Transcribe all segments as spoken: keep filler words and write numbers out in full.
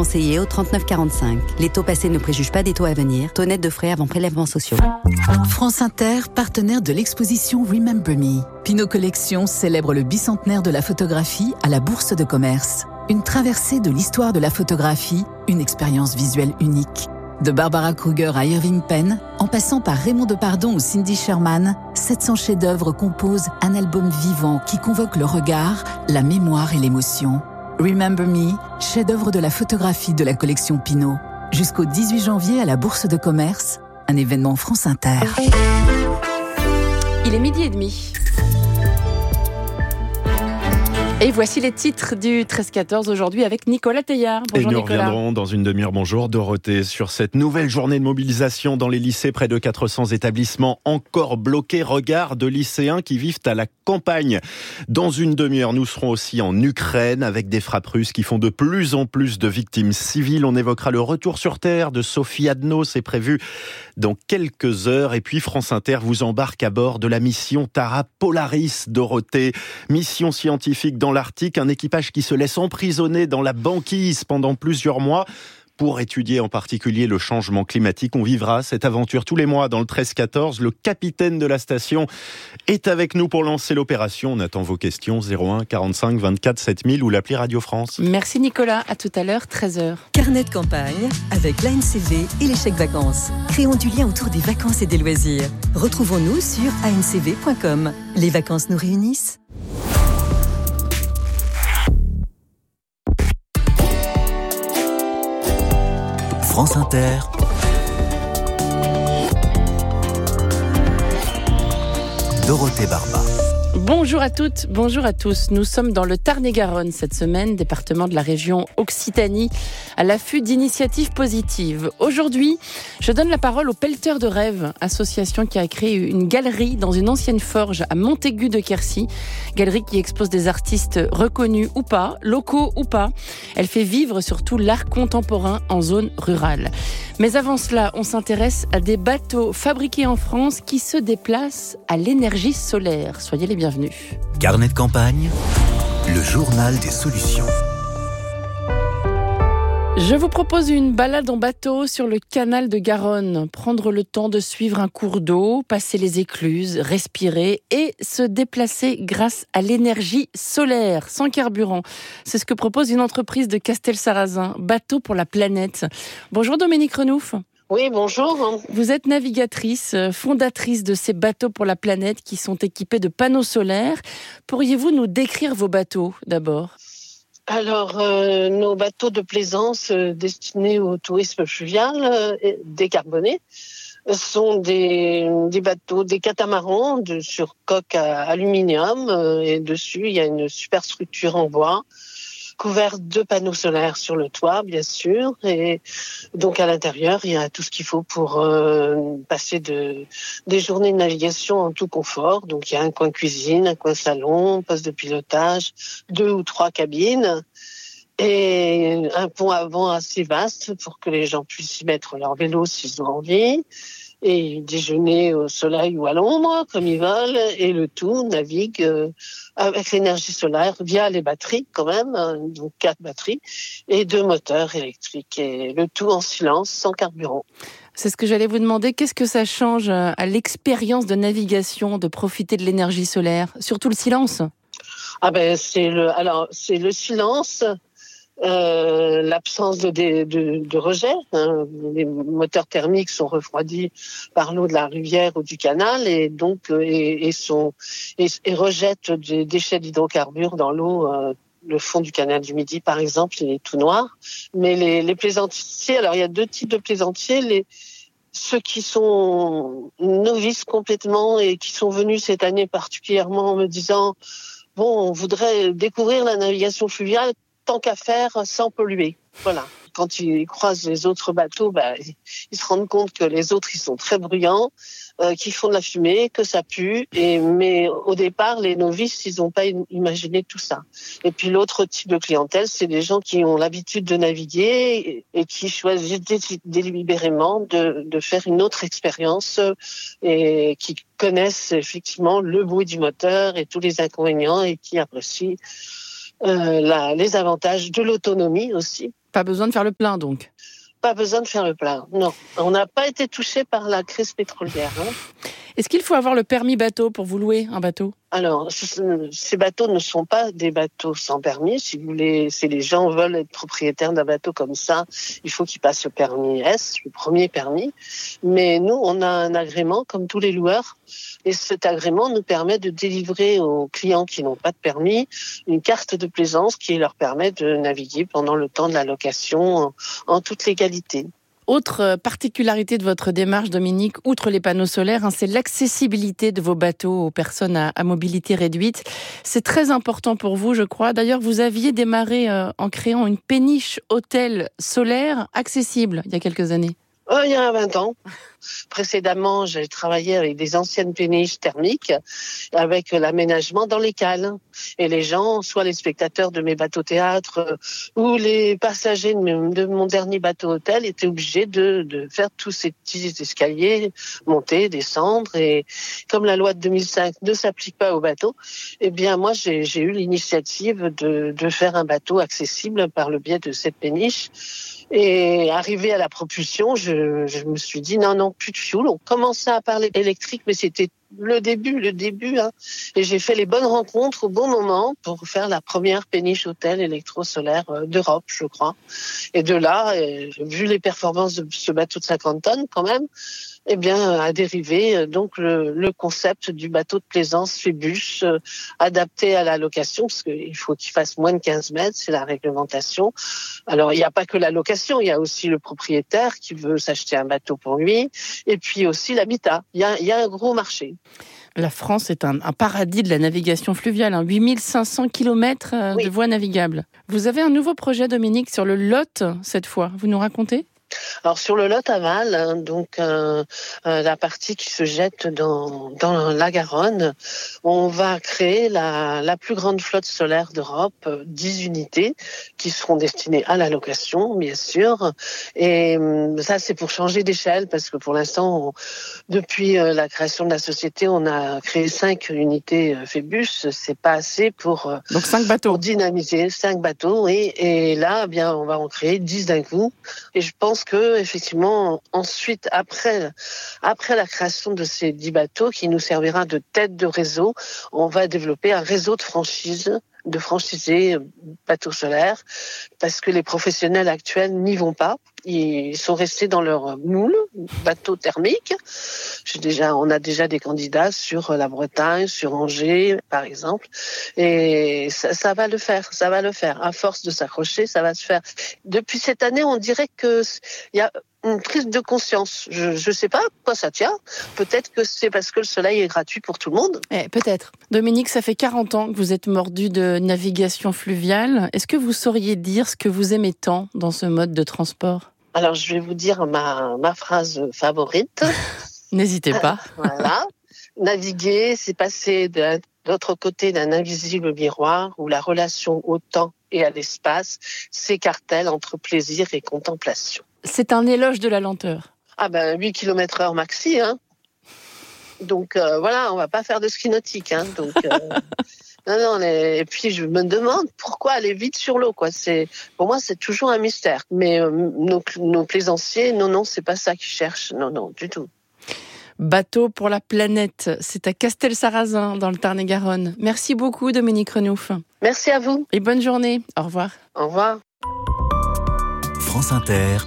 conseiller au trente-neuf quarante-cinq. Les taux passés ne préjugent pas des taux à venir. Taux net de frais avant prélèvements sociaux. France Inter, partenaire de l'exposition Remember Me. Pinot Collection célèbre le bicentenaire de la photographie à la Bourse de Commerce. Une traversée de l'histoire de la photographie, une expérience visuelle unique. De Barbara Kruger à Irving Penn, en passant par Raymond Depardon ou Cindy Sherman, sept cents chefs-d'œuvre composent un album vivant qui convoque le regard, la mémoire et l'émotion. Remember Me, chef-d'œuvre de la photographie de la collection Pinot. Jusqu'au dix-huit janvier à la Bourse de Commerce, un événement France Inter. Il est midi et demi. Et voici les titres du treize quatorze aujourd'hui avec Nicolas Teillard. Bonjour Et nous Nicolas. reviendrons dans une demi-heure. Bonjour Dorothée. Sur cette nouvelle journée de mobilisation dans les lycées, près de quatre cents établissements encore bloqués. Regard de lycéens qui vivent à la campagne. Dans une demi-heure, nous serons aussi en Ukraine avec des frappes russes qui font de plus en plus de victimes civiles. On évoquera le retour sur Terre de Sophie Adno. C'est prévu dans quelques heures. Et puis France Inter vous embarque à bord de la mission Tara Polaris, Dorothée. Mission scientifique dans l'Arctique, un équipage qui se laisse emprisonner dans la banquise pendant plusieurs mois pour étudier en particulier le changement climatique. On vivra cette aventure tous les mois dans le treize quatorze. Le capitaine de la station est avec nous pour lancer l'opération. On attend vos questions zéro un quarante-cinq vingt-quatre sept mille ou l'appli Radio France. Merci Nicolas, à tout à l'heure, treize heures. Carnet de campagne avec l'A N C V et les chèques vacances. Créons du lien autour des vacances et des loisirs. Retrouvons-nous sur a n c v point com. Les vacances nous réunissent. France Inter. Dorothée Barba. Bonjour à toutes, bonjour à tous. Nous sommes dans le Tarn-et-Garonne cette semaine, département de la région Occitanie, à l'affût d'initiatives positives. Aujourd'hui, je donne la parole aux Pelleteurs de Rêves, association qui a créé une galerie dans une ancienne forge à Montaigu de Quercy. Galerie qui expose des artistes reconnus ou pas, locaux ou pas. Elle fait vivre surtout l'art contemporain en zone rurale. Mais avant cela, on s'intéresse à des bateaux fabriqués en France qui se déplacent à l'énergie solaire. Soyez les bienvenus. Carnet de campagne, le journal des solutions. Je vous propose une balade en bateau sur le canal de Garonne. Prendre le temps de suivre un cours d'eau, passer les écluses, respirer et se déplacer grâce à l'énergie solaire, sans carburant. C'est ce que propose une entreprise de Castelsarrasin, Bateau pour la planète. Bonjour Dominique Renouf. Oui, bonjour. Vous êtes navigatrice, fondatrice de ces bateaux pour la planète qui sont équipés de panneaux solaires. Pourriez-vous nous décrire vos bateaux d'abord ? Alors, euh, nos bateaux de plaisance euh, destinés au tourisme fluvial euh, décarboné euh, sont des, des bateaux, des catamarans de, sur coque à aluminium euh, et dessus il y a une super structure en bois couverte de panneaux solaires sur le toit, bien sûr, et donc à l'intérieur il y a tout ce qu'il faut pour euh, passer de, des journées de navigation en tout confort. Donc il y a un coin cuisine, un coin salon, poste de pilotage, deux ou trois cabines et un pont avant assez vaste pour que les gens puissent y mettre leur vélo s'ils ont envie et déjeuner au soleil ou à l'ombre comme ils veulent, et le tout navigue euh, avec l'énergie solaire via les batteries quand même, hein, donc quatre batteries et deux moteurs électriques, et le tout en silence, sans carburant. C'est ce que j'allais vous demander. Qu'est-ce que ça change à l'expérience de navigation de profiter de l'énergie solaire, surtout le silence? Ah ben c'est le alors c'est le silence. Euh, l'absence de, de, de, de rejet, hein. Les moteurs thermiques sont refroidis par l'eau de la rivière ou du canal et donc et, et sont et, et rejettent des déchets d'hydrocarbures dans l'eau. Euh, le fond du canal du Midi, par exemple, il est tout noir. Mais les, les plaisanciers, alors il y a deux types de plaisanciers. Les ceux qui sont novices complètement et qui sont venus cette année particulièrement en me disant bon, on voudrait découvrir la navigation fluviale, tant qu'à faire sans polluer. Voilà. Quand ils croisent les autres bateaux, bah, ils se rendent compte que les autres, ils sont très bruyants, euh, qu'ils font de la fumée, que ça pue. Et, mais au départ, les novices, ils n'ont pas imaginé tout ça. Et puis l'autre type de clientèle, c'est des gens qui ont l'habitude de naviguer et, et qui choisissent délibérément de, de faire une autre expérience et qui connaissent effectivement le bruit du moteur et tous les inconvénients et qui apprécient Euh, la, les avantages de l'autonomie aussi. Pas besoin de faire le plein, donc. Pas besoin de faire le plein, non. On n'a pas été touché par la crise pétrolière. Hein. Est-ce qu'il faut avoir le permis bateau pour vous louer un bateau ? Alors, ces bateaux ne sont pas des bateaux sans permis. Si vous voulez, si les gens veulent être propriétaires d'un bateau comme ça, il faut qu'ils passent le permis S, le premier permis. Mais nous, on a un agrément, comme tous les loueurs. Et cet agrément nous permet de délivrer aux clients qui n'ont pas de permis une carte de plaisance qui leur permet de naviguer pendant le temps de la location en, en toute légalité. Autre particularité de votre démarche, Dominique, outre les panneaux solaires, hein, c'est l'accessibilité de vos bateaux aux personnes à, à mobilité réduite. C'est très important pour vous, je crois. D'ailleurs, vous aviez démarré euh, en créant une péniche hôtel solaire accessible il y a quelques années. Oh, il y a vingt ans. Précédemment, j'ai travaillé avec des anciennes péniches thermiques, avec l'aménagement dans les cales. Et les gens, soit les spectateurs de mes bateaux-théâtres ou les passagers de mon dernier bateau-hôtel, étaient obligés de, de faire tous ces petits escaliers, monter, descendre. Et comme la loi de deux mille cinq ne s'applique pas aux bateaux, eh bien moi, j'ai, j'ai eu l'initiative de, de faire un bateau accessible par le biais de cette péniche. Et arrivé à la propulsion, je, je me suis dit non, non, plus de fioul. On commençait à parler électrique, mais c'était le début, le début. Hein. Et j'ai fait les bonnes rencontres au bon moment pour faire la première péniche hôtel électro-solaire d'Europe, je crois. Et de là, vu les performances de ce bateau de cinquante tonnes quand même, eh bien, a dérivé donc le, le concept du bateau de plaisance Phébus, euh, adapté à la location, parce qu'il faut qu'il fasse moins de quinze mètres, c'est la réglementation. Alors, il n'y a pas que la location, il y a aussi le propriétaire qui veut s'acheter un bateau pour lui, et puis aussi l'habitat. Il y a, il y a un gros marché. La France est un, un paradis de la navigation fluviale, hein. huit mille cinq cents kilomètres euh, oui. de voies navigables. Vous avez un nouveau projet, Dominique, sur le Lot, cette fois. Vous nous racontez ? Alors sur le Lot aval, hein, donc euh, euh, la partie qui se jette dans dans la Garonne, on va créer la la plus grande flotte solaire d'Europe, euh, dix unités qui seront destinées à la location, bien sûr. Et euh, ça c'est pour changer d'échelle parce que pour l'instant, on, depuis euh, la création de la société, on a créé cinq unités euh, Phébus. C'est pas assez pour euh, donc cinq bateaux pour dynamiser cinq bateaux. Oui. Et là, eh bien, on va en créer dix d'un coup. Et je pense que effectivement, ensuite, après, après la création de ces dix bateaux, qui nous servira de tête de réseau, on va développer un réseau de franchise, de franchisés bateaux solaires, parce que les professionnels actuels n'y vont pas. Ils sont restés dans leur moule, bateau thermique. J'ai déjà, on a déjà des candidats sur la Bretagne, sur Angers, par exemple. Et ça, ça va le faire, ça va le faire. À force de s'accrocher, ça va se faire. Depuis cette année, on dirait que il y a une prise de conscience. Je ne sais pas à quoi ça tient. Peut-être que c'est parce que le soleil est gratuit pour tout le monde. Eh, peut-être. Dominique, ça fait quarante ans que vous êtes mordu de navigation fluviale. Est-ce que vous sauriez dire ce que vous aimez tant dans ce mode de transport ? Alors, je vais vous dire ma, ma phrase favorite. N'hésitez pas. Voilà. Naviguer, c'est passer de l'autre côté d'un invisible miroir où la relation au temps et à l'espace s'écartèle entre plaisir et contemplation. C'est un éloge de la lenteur. Ah ben, huit kilomètres heure maxi, hein. Donc, euh, voilà, on va pas faire de ski nautique, hein. Donc, euh, non, non, les... et puis je me demande pourquoi aller vite sur l'eau, quoi. C'est, pour moi, c'est toujours un mystère. Mais euh, nos, nos plaisanciers, non, non, c'est pas ça qu'ils cherchent. Non, non, du tout. Bateau pour la planète, c'est à Castelsarrasin, dans le Tarn-et-Garonne. Merci beaucoup, Dominique Renouf. Merci à vous. Et bonne journée. Au revoir. Au revoir. France Inter,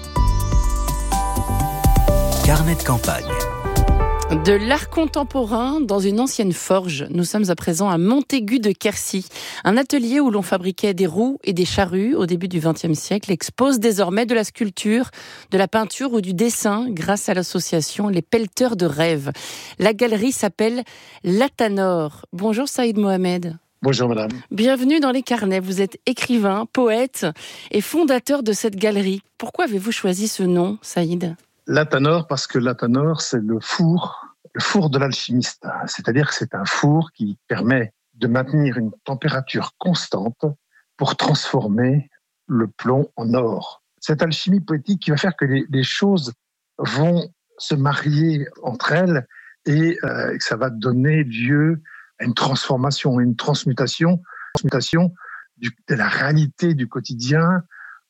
carnet de campagne. De l'art contemporain dans une ancienne forge. Nous sommes à présent à Montaigu de Quercy. Un atelier où l'on fabriquait des roues et des charrues au début du vingtième siècle expose désormais de la sculpture, de la peinture ou du dessin grâce à l'association Les Pelleteurs de Rêves. La galerie s'appelle Latanor. Bonjour Saïd Mohamed. Bonjour madame. Bienvenue dans les carnets. Vous êtes écrivain, poète et fondateur de cette galerie. Pourquoi avez-vous choisi ce nom, Saïd ? Latanor, parce que Latanor, c'est le four, le four de l'alchimiste. C'est-à-dire que c'est un four qui permet de maintenir une température constante pour transformer le plomb en or. Cette alchimie poétique qui va faire que les, les choses vont se marier entre elles et euh, que ça va donner lieu à une transformation, à une transmutation, transmutation du, de la réalité du quotidien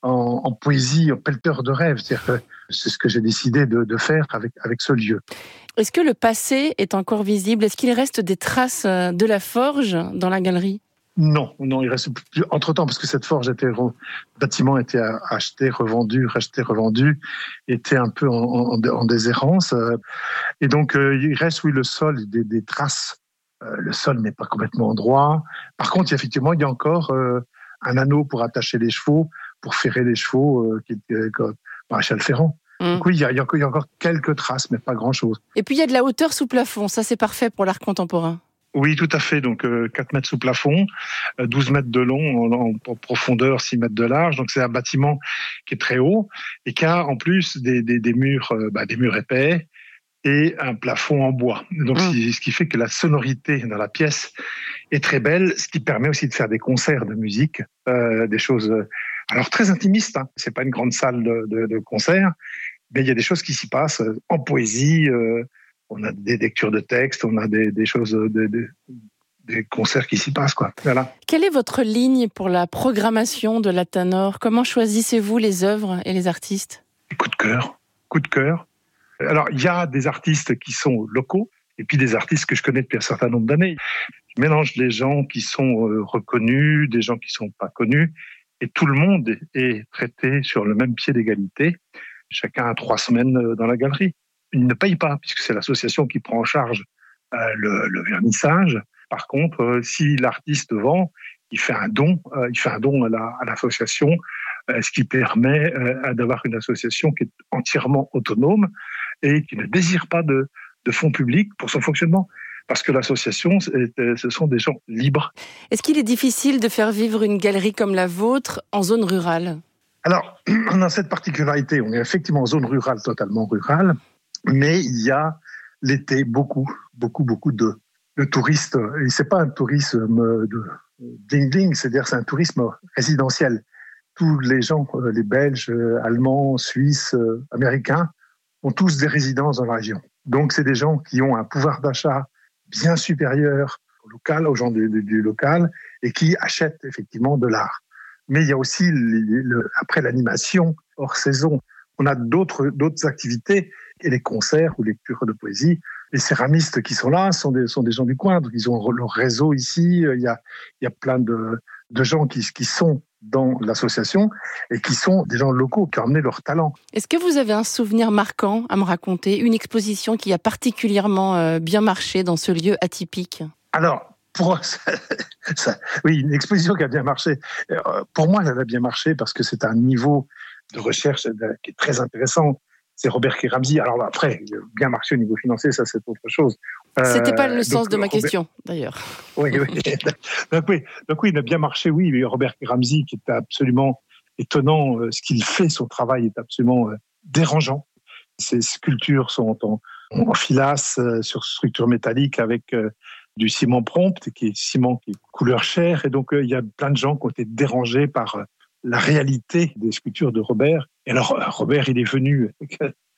en, en poésie, en pelleteur de rêves. C'est-à-dire que c'est ce que j'ai décidé de, de faire avec, avec ce lieu. Est-ce que le passé est encore visible ? Est-ce qu'il reste des traces de la forge dans la galerie ? Non, non, il reste plus. Entre-temps, parce que cette forge était, le bâtiment était acheté, revendu, racheté, revendu, était un peu en, en, en déshérence. Et donc, euh, il reste, oui, le sol, des, des traces. Euh, le sol n'est pas complètement droit. Par contre, effectivement, il y a encore euh, un anneau pour attacher les chevaux, pour ferrer les chevaux, euh, qui était euh, maréchal Ferrand. Mmh. Donc oui, il y, a, il y a encore quelques traces, mais pas grand-chose. Et puis, il y a de la hauteur sous plafond. Ça, c'est parfait pour l'art contemporain. Oui, tout à fait. Donc, euh, quatre mètres sous plafond, euh, douze mètres de long, en, en profondeur, six mètres de large. Donc, c'est un bâtiment qui est très haut et qui a en plus des, des, des murs, euh, bah, des murs épais et un plafond en bois. Donc, mmh. ce qui fait que la sonorité dans la pièce est très belle, ce qui permet aussi de faire des concerts de musique, euh, des choses, euh, alors très intimistes. Hein. C'est pas une grande salle de, de, de concert, mais il y a des choses qui s'y passent euh, en poésie. Euh, On a des lectures de textes, on a des, des choses, des, des, des concerts qui s'y passent, quoi. Voilà. Quelle est votre ligne pour la programmation de la Tanor ? Comment choisissez-vous les œuvres et les artistes ? Coup de cœur, coup de cœur. Alors, il y a des artistes qui sont locaux, et puis des artistes que je connais depuis un certain nombre d'années. Je mélange les gens qui sont euh, reconnus, des gens qui sont pas connus, et tout le monde est traité sur le même pied d'égalité. Chacun a trois semaines dans la galerie. Il ne paye pas, puisque c'est l'association qui prend en charge euh, le, le vernissage. Par contre, euh, si l'artiste vend, il fait un don, euh, il fait un don à, la, à l'association, euh, ce qui permet euh, d'avoir une association qui est entièrement autonome et qui ne désire pas de, de fonds publics pour son fonctionnement. Parce que l'association, c'est, ce sont des gens libres. Est-ce qu'il est difficile de faire vivre une galerie comme la vôtre en zone rurale ? Alors, on a cette particularité, on est effectivement en zone rurale, totalement rurale. Mais il y a l'été beaucoup, beaucoup, beaucoup de, de touristes. Et c'est pas un tourisme de ding-ding, c'est-à-dire c'est un tourisme résidentiel. Tous les gens, les Belges, Allemands, Suisses, Américains, ont tous des résidences dans la région. Donc c'est des gens qui ont un pouvoir d'achat bien supérieur au local, aux gens du, du, du local, et qui achètent effectivement de l'art. Mais il y a aussi, le, le, après l'animation hors saison, on a d'autres, d'autres activités, et les concerts ou lectures de poésie. Les céramistes qui sont là sont des, sont des gens du coin, donc ils ont leur réseau ici. Il y a, il y a plein de, de gens qui, qui sont dans l'association et qui sont des gens locaux qui ont amené leur talent. Est-ce que vous avez un souvenir marquant à me raconter, une exposition qui a particulièrement bien marché dans ce lieu atypique ? Alors, pour ça, ça, oui, une exposition qui a bien marché. Pour moi, elle a bien marché parce que c'est un niveau de recherche qui est très intéressant. C'est Robert Kéramzy. Alors là, après, bien marché au niveau financier, ça c'est autre chose. C'était euh, pas le sens donc, de ma Robert... question, d'ailleurs. Oui, oui. donc, oui. donc oui, il a bien marché, oui. Mais Robert Kéramzy, qui est absolument étonnant, euh, ce qu'il fait, son travail est absolument euh, dérangeant. Ses sculptures sont en, en filasse, euh, sur structure métallique, avec euh, du ciment prompt, qui est ciment qui est couleur chair. Et donc, euh, il y a plein de gens qui ont été dérangés par... Euh, la réalité des sculptures de Robert. Et alors, Robert, il est venu avec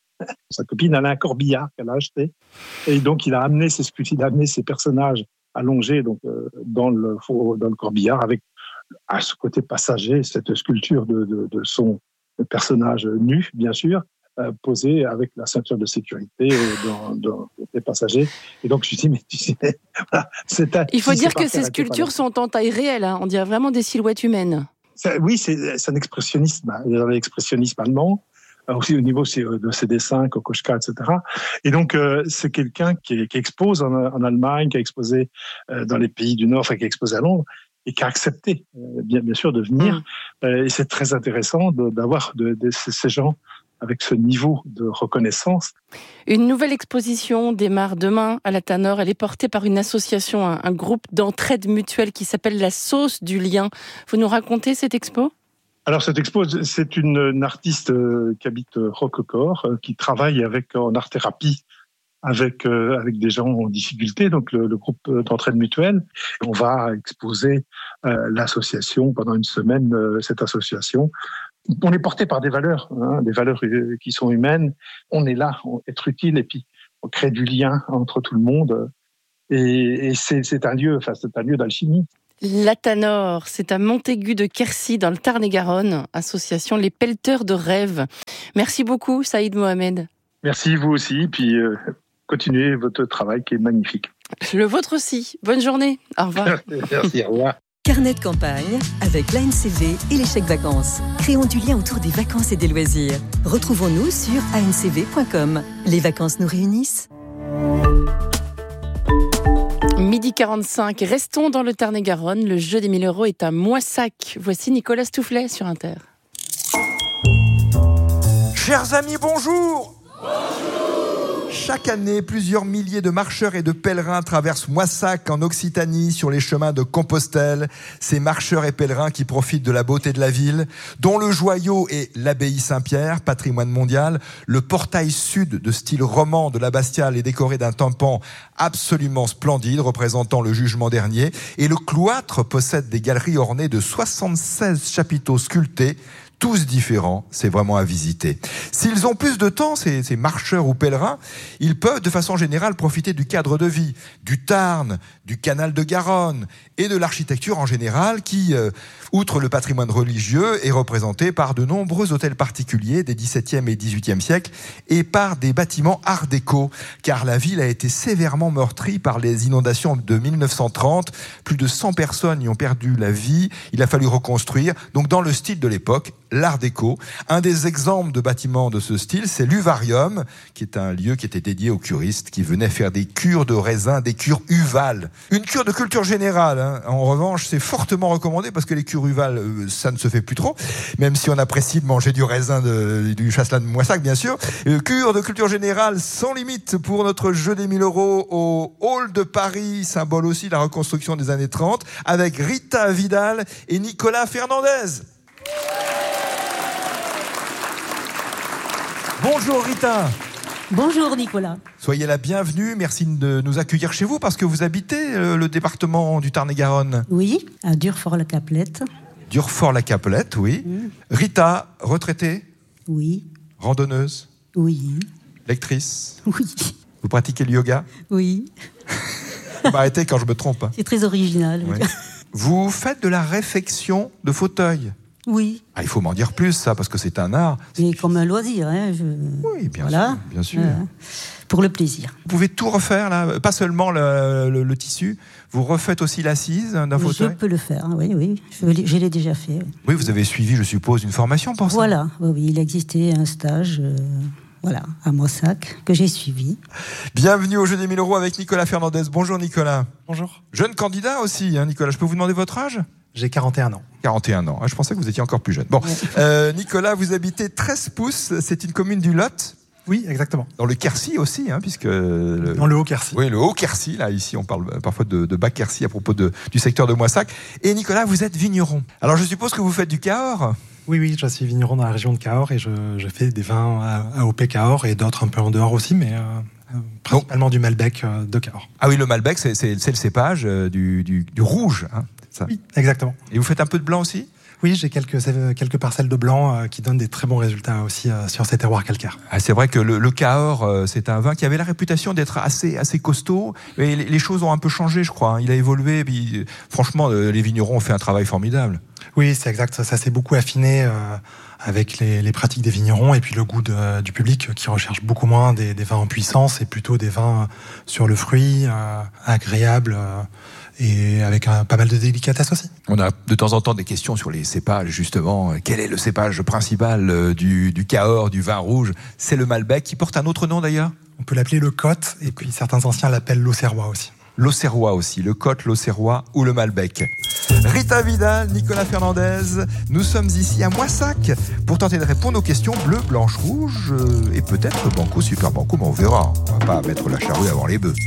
sa copine Alain Corbillard, qu'elle a acheté. Et donc, il a amené ses sculptures, il a amené ses personnages allongés donc, euh, dans, le, dans le Corbillard, avec à ce côté passager, cette sculpture de, de, de son personnage nu, bien sûr, euh, posé avec la ceinture de sécurité dans, dans les passagers. Et donc, je me suis dit, mais tu sais, voilà, c'est un, il faut si dire que ces sculptures sont en taille réelle, hein. On dirait vraiment des silhouettes humaines. Ça, oui, c'est, c'est un expressionnisme, l'expressionnisme allemand, aussi au niveau de ses dessins, Kokoschka, et cetera. Et donc, euh, c'est quelqu'un qui, qui expose en, en Allemagne, qui a exposé euh, dans les pays du Nord, enfin, qui a exposé à Londres, et qui a accepté, euh, bien, bien sûr, de venir. Mmh. Euh, et c'est très intéressant de, d'avoir de, de ces gens avec ce niveau de reconnaissance. Une nouvelle exposition démarre demain à la Tanor. Elle est portée par une association, un, un groupe d'entraide mutuelle qui s'appelle La Sauce du Lien. Vous nous racontez cette expo ? Alors cette expo, c'est une, une artiste euh, qui habite Roquecoeur, euh, qui travaille avec en art-thérapie avec euh, avec des gens en difficulté, donc le, le groupe d'entraide mutuelle. On va exposer euh, l'association pendant une semaine, euh, cette association. On est porté par des valeurs, hein, des valeurs qui sont humaines. On est là, on être utile, et puis on crée du lien entre tout le monde. Et, et c'est, c'est un lieu, enfin c'est un lieu d'alchimie. L'Atanor, c'est à Montaigu de Quercy, dans le Tarn-et-Garonne, association Les Pelleteurs de Rêves. Merci beaucoup, Saïd Mohamed. Merci, vous aussi, puis euh, continuez votre travail qui est magnifique. Le vôtre aussi. Bonne journée. Au revoir. Merci, au revoir. Carnet de campagne avec l'A N C V et les chèques vacances. Créons du lien autour des vacances et des loisirs. Retrouvons-nous sur a n c v point com. Les vacances nous réunissent. midi quarante-cinq, restons dans le Tarn-et-Garonne. Le jeu des mille euros est à Moissac. Voici Nicolas Stoufflet sur Inter. Chers amis, bonjour. Chaque année, plusieurs milliers de marcheurs et de pèlerins traversent Moissac en Occitanie sur les chemins de Compostelle. Ces marcheurs et pèlerins qui profitent de la beauté de la ville, dont le joyau est l'abbaye Saint-Pierre, patrimoine mondial. Le portail sud de style roman de l'abbatiale est décoré d'un tympan absolument splendide représentant le jugement dernier. Et le cloître possède des galeries ornées de soixante-seize chapiteaux sculptés, tous différents, c'est vraiment à visiter. S'ils ont plus de temps, ces, ces marcheurs ou pèlerins, ils peuvent de façon générale profiter du cadre de vie, du Tarn, du canal de Garonne et de l'architecture en général qui, euh, outre le patrimoine religieux, est représenté par de nombreux hôtels particuliers des dix-septième et dix-huitième siècles et par des bâtiments art déco, car la ville a été sévèrement meurtrie par les inondations de mille neuf cent trente. Plus de cent personnes y ont perdu la vie. Il a fallu reconstruire, donc dans le style de l'époque, l'art déco. Un des exemples de bâtiments de ce style, c'est l'Uvarium, qui est un lieu qui était dédié aux curistes qui venaient faire des cures de raisin, des cures uvales. Une cure de culture générale, hein. En revanche, c'est fortement recommandé parce que les cures uvales, euh, ça ne se fait plus trop, même si on apprécie de manger du raisin de, du chasselas de Moissac, bien sûr. Euh, cure de culture générale sans limite pour notre jeu des mille euros au Hall de Paris, symbole aussi de la reconstruction des années trente, avec Rita Vidal et Nicolas Fernandez. Bonjour Rita. Bonjour Nicolas. Soyez la bienvenue, merci de nous accueillir chez vous parce que vous habitez le département du Tarn-et-Garonne. Oui, à Durfort-la-Caplette. Durfort-la-Caplette, oui. Mmh. Rita, retraitée? Oui. Randonneuse? Oui. Lectrice? Oui. Vous pratiquez le yoga? Oui. Vous m'arrêtez quand je me trompe. C'est très original. Oui. Vous faites de la réfection de fauteuil? Oui. Ah, il faut m'en dire plus, ça, parce que c'est un art. C'est comme un loisir. Hein, je... Oui, bien voilà. sûr. Bien sûr. Euh, pour le plaisir. Vous pouvez tout refaire, là, pas seulement le, le, le tissu, vous refaites aussi l'assise d'un fauteuil? Je peux le faire, oui, oui. Je, je l'ai déjà fait. Oui. Oui, vous avez suivi, je suppose, une formation pour ça? Voilà, oui, oui, il existait un stage... Euh... Voilà, à Moissac, que j'ai suivi. Bienvenue au jeu des mille euros avec Nicolas Fernandez. Bonjour Nicolas. Bonjour. Jeune candidat aussi, hein, Nicolas. Je peux vous demander votre âge? J'ai quarante et un ans. quarante et un ans. Ah, je pensais que vous étiez encore plus jeune. Bon, euh, Nicolas, vous habitez treize pouces. C'est une commune du Lot. Oui, exactement. Dans le Quercy aussi, hein, puisque... Le... Dans le Haut-Quercy. Oui, le Haut-Quercy. Là, ici, on parle parfois de, de Bas-Quercy à propos de, du secteur de Moissac. Et Nicolas, vous êtes vigneron. Alors, je suppose que vous faites du Cahors? Oui, oui, je suis vigneron dans la région de Cahors et je, je fais des vins à, à O P Cahors et d'autres un peu en dehors aussi, mais euh, principalement Donc, du Malbec euh, de Cahors. Ah oui, le Malbec, c'est, c'est, c'est le cépage euh, du, du, du rouge, hein, ça. Oui, exactement. Et vous faites un peu de blanc aussi? Oui, j'ai quelques, quelques parcelles de blanc euh, qui donnent des très bons résultats aussi euh, sur ces terroirs calcaires. Ah, c'est vrai que le, le Cahors, euh, c'est un vin qui avait la réputation d'être assez, assez costaud, mais les, les choses ont un peu changé, je crois. Hein. Il a évolué, puis euh, franchement, euh, les vignerons ont fait un travail formidable. Oui, c'est exact. Ça, ça s'est beaucoup affiné euh, avec les, les pratiques des vignerons et puis le goût de, du public qui recherche beaucoup moins des, des vins en puissance et plutôt des vins sur le fruit, euh, agréables euh, et avec un, pas mal de délicatesse aussi. On a de temps en temps des questions sur les cépages, justement. Quel est le cépage principal du, du Cahors, du vin rouge? C'est le Malbec, qui porte un autre nom d'ailleurs? On peut l'appeler le Côte et puis certains anciens l'appellent l'Auxerrois aussi. L'Auxerrois aussi, le Côte, l'Auxerrois ou le Malbec. Rita Vidal, Nicolas Fernandez, nous sommes ici à Moissac pour tenter de répondre aux questions bleu, blanche, rouge et peut-être banco, super banco, mais on verra. On va pas mettre la charrue avant les bœufs.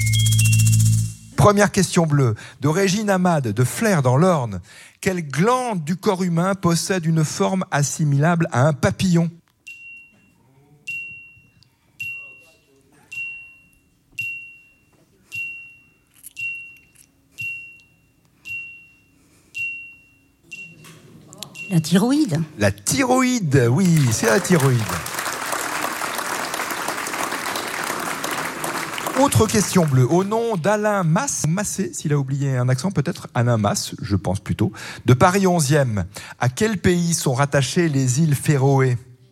Première question bleue, de Régine Amade, de Flers dans l'Orne. Quelle glande du corps humain possède une forme assimilable à un papillon? La thyroïde. La thyroïde, oui, c'est la thyroïde. Autre question bleue. Au nom d'Alain Masse, Massé, s'il a oublié un accent, peut-être Alain Masse, je pense plutôt, de Paris onzième, à quel pays sont rattachées les îles Féroé ?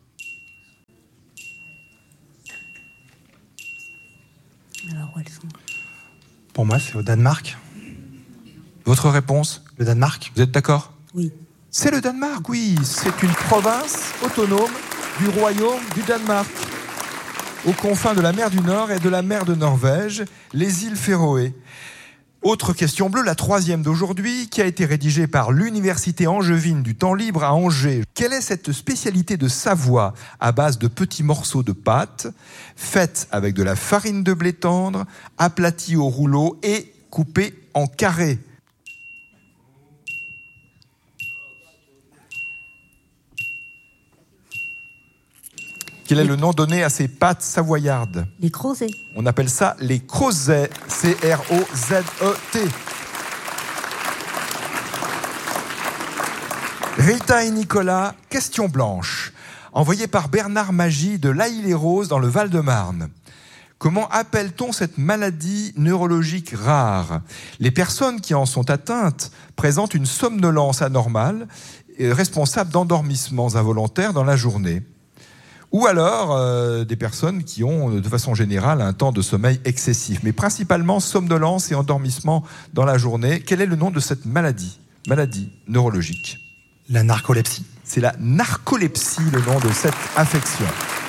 Alors, où elles sont ? Pour moi, c'est au Danemark. Votre réponse ? Le Danemark. Vous êtes d'accord ? Oui. C'est le Danemark, oui. C'est une province autonome du royaume du Danemark. Aux confins de la mer du Nord et de la mer de Norvège, les îles Féroé. Autre question bleue, la troisième d'aujourd'hui, qui a été rédigée par l'Université angevine du temps libre à Angers. Quelle est cette spécialité de Savoie à base de petits morceaux de pâte, faite avec de la farine de blé tendre, aplatie au rouleau et coupée en carrés ? Quel est le nom donné à ces pâtes savoyardes ? Les crozets. On appelle ça les crozets. C R O Z E T. Rita et Nicolas, question blanche. Envoyée par Bernard Magie de L'Haÿ-les-Roses dans le Val-de-Marne. Comment appelle-t-on cette maladie neurologique rare ? Les personnes qui en sont atteintes présentent une somnolence anormale, responsable d'endormissements involontaires dans la journée. Ou alors euh, des personnes qui ont de façon générale un temps de sommeil excessif, mais principalement somnolence et endormissement dans la journée. Quel est le nom de cette maladie, maladie neurologique ? La narcolepsie. C'est la narcolepsie, le nom de cette affection.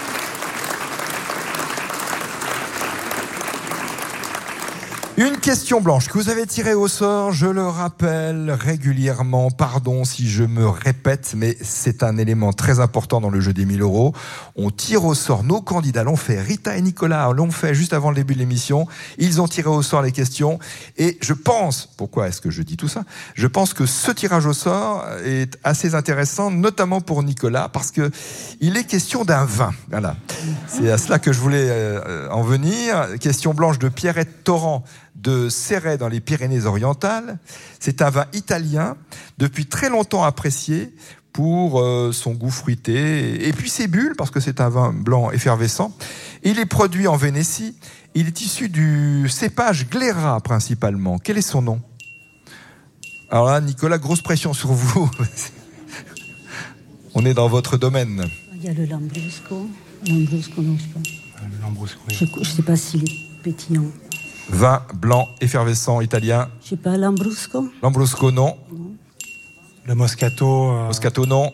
Une question blanche que vous avez tirée au sort, je le rappelle régulièrement, pardon si je me répète, mais c'est un élément très important dans le jeu des mille euros. On tire au sort nos candidats, l'ont fait, Rita et Nicolas l'ont fait juste avant le début de l'émission, ils ont tiré au sort les questions, et je pense, pourquoi est-ce que je dis tout ça ? Je pense que ce tirage au sort est assez intéressant, notamment pour Nicolas, parce que il est question d'un vin, voilà. C'est à cela que je voulais euh, en venir. Question blanche de Pierrette Torrent, de Céret dans les Pyrénées-Orientales. C'est un vin italien, depuis très longtemps apprécié pour euh, son goût fruité, et puis ses bulles, parce que c'est un vin blanc effervescent. Il est produit en Vénétie. Il est issu du cépage Glera, principalement. Quel est son nom ? Alors là, Nicolas, grosse pression sur vous. On est dans votre domaine. Il y a le Lambrusco. Lambrusco, non, je sais pas. Le Lambrusco, oui. Je ne sais pas s'il est pétillant. Vin blanc effervescent italien. Je sais pas, Lambrusco. Lambrusco, non. Non. Le Moscato. Euh... Moscato, non.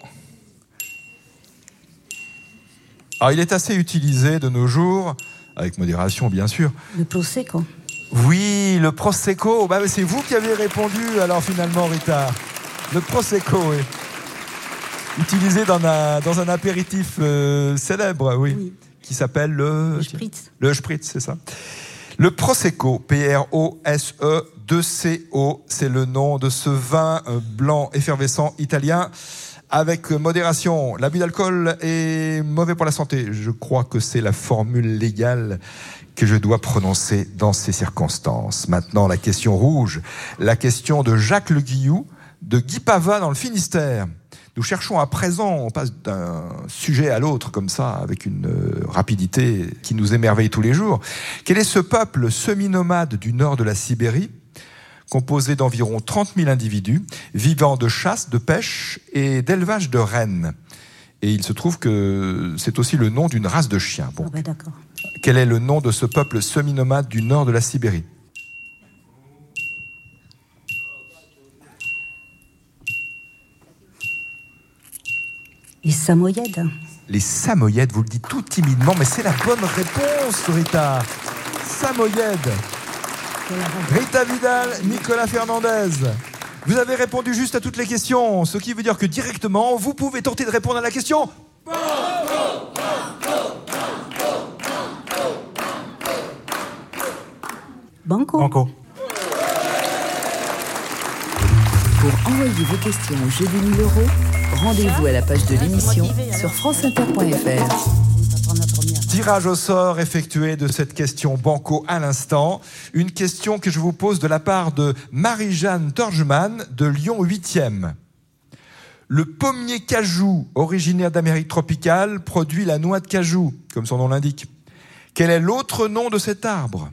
Alors, il est assez utilisé de nos jours, avec modération, bien sûr. Le Prosecco. Oui, le Prosecco. Bah, c'est vous qui avez répondu, alors, finalement, Rita. Le Prosecco, oui. Utilisé dans un, dans un apéritif euh, célèbre, oui, oui, qui s'appelle le... Le Spritz. Le Spritz, c'est ça. Le Prosecco, P R O S E deux C O, c'est le nom de ce vin blanc effervescent italien. Avec modération, l'abus d'alcool est mauvais pour la santé. Je crois que c'est la formule légale que je dois prononcer dans ces circonstances. Maintenant, la question rouge, la question de Jacques Le Guillou, de Guy Pava dans le Finistère. Nous cherchons à présent, on passe d'un sujet à l'autre comme ça, avec une rapidité qui nous émerveille tous les jours. Quel est ce peuple semi-nomade du nord de la Sibérie, composé d'environ trente mille individus, vivant de chasse, de pêche et d'élevage de rennes ? Et il se trouve que c'est aussi le nom d'une race de chiens. Bon. Ah bah d'accord. Quel est le nom de ce peuple semi-nomade du nord de la Sibérie ? Les Samoyèdes. Les Samoyèdes, vous le dites tout timidement, mais c'est la bonne réponse, Rita. Samoyèdes. Rita Vidal, Nicolas Fernandez. Vous avez répondu juste à toutes les questions, ce qui veut dire que directement, vous pouvez tenter de répondre à la question. Banco. Banco. Pour envoyer vos questions au jeu des mille euros, rendez-vous à la page de l'émission sur franceinter point f r. Tirage au sort effectué de cette question banco à l'instant. Une question que je vous pose de la part de Marie-Jeanne Torgeman de Lyon huitième. Le pommier cajou, originaire d'Amérique tropicale, produit la noix de cajou, comme son nom l'indique. Quel est l'autre nom de cet arbre ?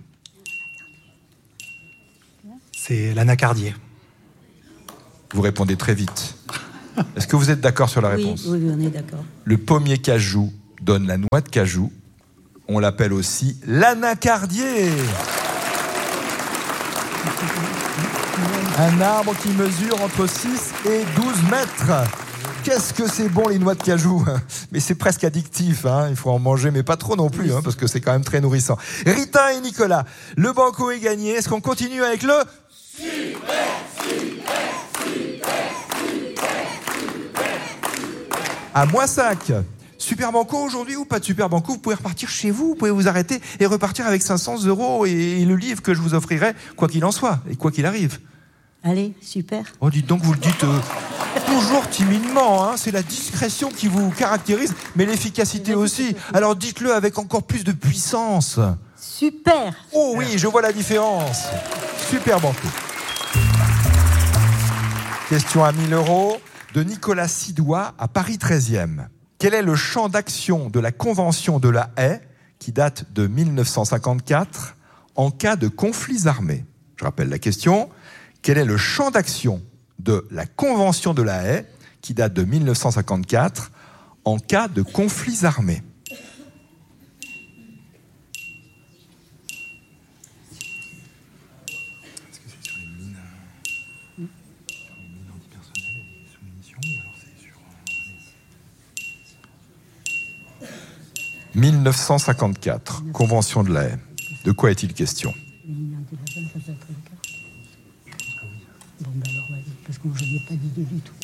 C'est l'anacardier. Vous répondez très vite. Est-ce que vous êtes d'accord sur la réponse ? Oui, oui, on est d'accord. Le pommier cajou donne la noix de cajou. On l'appelle aussi l'anacardier. Un arbre qui mesure entre six et douze mètres. Qu'est-ce que c'est bon les noix de cajou. Mais c'est presque addictif, hein. Il faut en manger, mais pas trop non plus, hein, parce que c'est quand même très nourrissant. Rita et Nicolas, le banco est gagné. Est-ce qu'on continue avec le... Super, super, super, super, super. À Moissac. Super banco aujourd'hui ou pas de super banco, vous pouvez repartir chez vous, vous pouvez vous arrêter et repartir avec cinq cents euros et le livre que je vous offrirai, quoi qu'il en soit, et quoi qu'il arrive. Allez, super. Oh, dites donc, vous le dites euh, toujours timidement, hein, c'est la discrétion qui vous caractérise, mais l'efficacité aussi. Alors dites-le avec encore plus de puissance. Super. Oh oui, je vois la différence. Super banco. Question à mille euros de Nicolas Sidois à Paris treizième. Quel est le champ d'action de la Convention de la Haye, qui date de mille neuf cent cinquante-quatre, en cas de conflits armés ? Je rappelle la question. Quel est le champ d'action de la Convention de la Haye, qui date de mille neuf cent cinquante-quatre, en cas de conflits armés ? Est-ce que c'est sur les mines, euh, sur les mines antipersonnelles et les sous-munitions, ou alors c'est sur... Euh, mille neuf cent cinquante-quatre, Convention de la Haye. De quoi est-il question ? Bon, ben alors, ouais, parce que je n'ai pas d'idée du tout.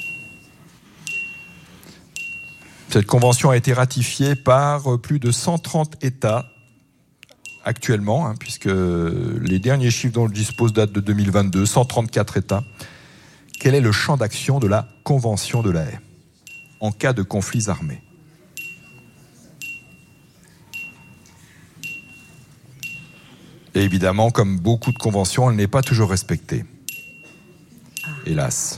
Cette convention a été ratifiée par plus de cent trente États actuellement, hein, puisque les derniers chiffres dont je dispose datent de deux mille vingt-deux, cent trente-quatre États. Quel est le champ d'action de la Convention de la Haye en cas de conflits armés ? Et évidemment, comme beaucoup de conventions, elle n'est pas toujours respectée. Hélas.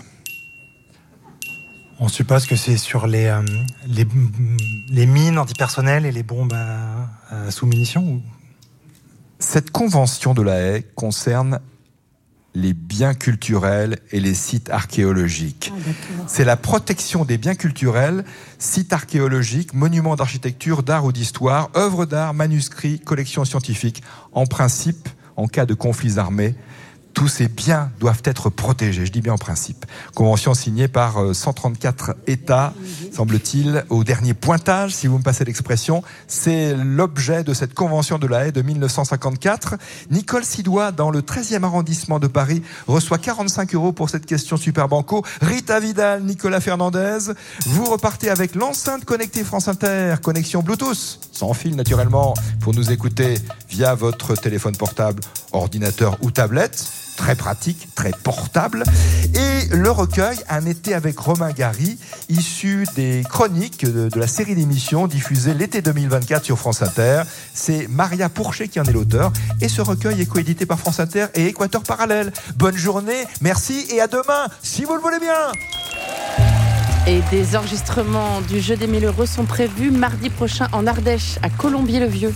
On suppose que c'est sur les, euh, les, les mines antipersonnelles et les bombes à, à sous-munitions ou... Cette convention de la Haye concerne les biens culturels et les sites archéologiques. Ah, c'est la protection des biens culturels, sites archéologiques, monuments d'architecture, d'art ou d'histoire, œuvres d'art, manuscrits, collections scientifiques. En principe, en cas de conflits armés, tous ces biens doivent être protégés, je dis bien en principe. Convention signée par cent trente-quatre États, semble-t-il, au dernier pointage, si vous me passez l'expression. C'est l'objet de cette Convention de la Haye de mille neuf cent cinquante-quatre. Nicole Sidois, dans le treizième arrondissement de Paris, reçoit quarante-cinq euros pour cette question Super Banco. Rita Vidal, Nicolas Fernandez, vous repartez avec l'enceinte connectée France Inter, connexion Bluetooth, sans fil naturellement, pour nous écouter via votre téléphone portable, ordinateur ou tablette. Très pratique, très portable. Et le recueil Un été avec Romain Gary, issu des chroniques de, de la série d'émissions diffusée l'été deux mille vingt-quatre sur France Inter. C'est Maria Pourchet qui en est l'auteur. Et ce recueil est coédité par France Inter et Équateur Parallèle. Bonne journée, merci et à demain, si vous le voulez bien. Et des enregistrements du jeu des mille euros sont prévus mardi prochain en Ardèche, à Colombier-le-Vieux.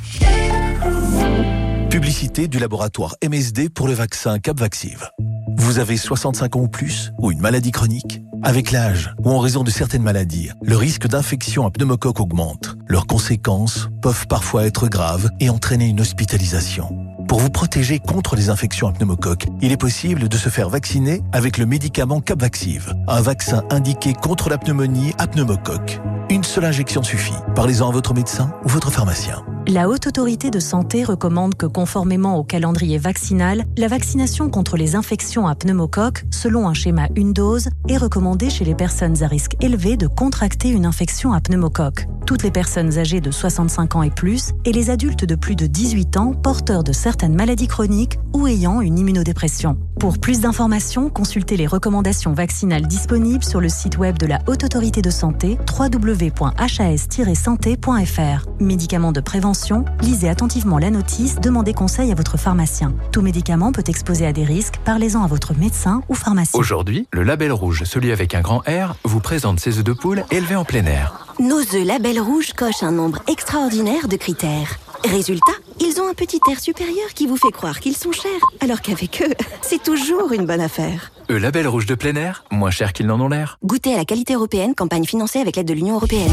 Publicité du laboratoire M S D pour le vaccin Capvaxive. Vous avez soixante-cinq ans ou plus, ou une maladie chronique ? Avec l'âge, ou en raison de certaines maladies, le risque d'infection à pneumocoque augmente. Leurs conséquences peuvent parfois être graves et entraîner une hospitalisation. Pour vous protéger contre les infections à pneumocoque, il est possible de se faire vacciner avec le médicament Capvaxive, un vaccin indiqué contre la pneumonie à pneumocoque. Une seule injection suffit. Parlez-en à votre médecin ou votre pharmacien. La Haute Autorité de Santé recommande que, conformément au calendrier vaccinal, la vaccination contre les infections à pneumocoque, selon un schéma une dose, est recommandée chez les personnes à risque élevé de contracter une infection à pneumocoque. Toutes les personnes âgées de soixante-cinq ans et plus et les adultes de plus de dix-huit ans porteurs de certaines maladies chroniques ou ayant une immunodépression. Pour plus d'informations, consultez les recommandations vaccinales disponibles sur le site web de la Haute Autorité de Santé w w w point h a s tiret santé point f r. Médicaments de prévention, lisez attentivement la notice, demandez conseil à votre pharmacien. Tout médicament peut exposer à des risques, parlez-en à votre médecin ou pharmacien. Aujourd'hui, le Label Rouge, celui avec un grand R, vous présente ses œufs de poule élevés en plein air. Nos œufs Label Rouge cochent un nombre extraordinaire de critères. Résultat, Ils ont un petit air supérieur qui vous fait croire qu'ils sont chers, alors qu'avec eux, c'est toujours une bonne affaire. E Label rouge de plein air, moins cher qu'ils n'en ont l'air. Goûtez à la qualité européenne, campagne financée avec l'aide de l'Union européenne.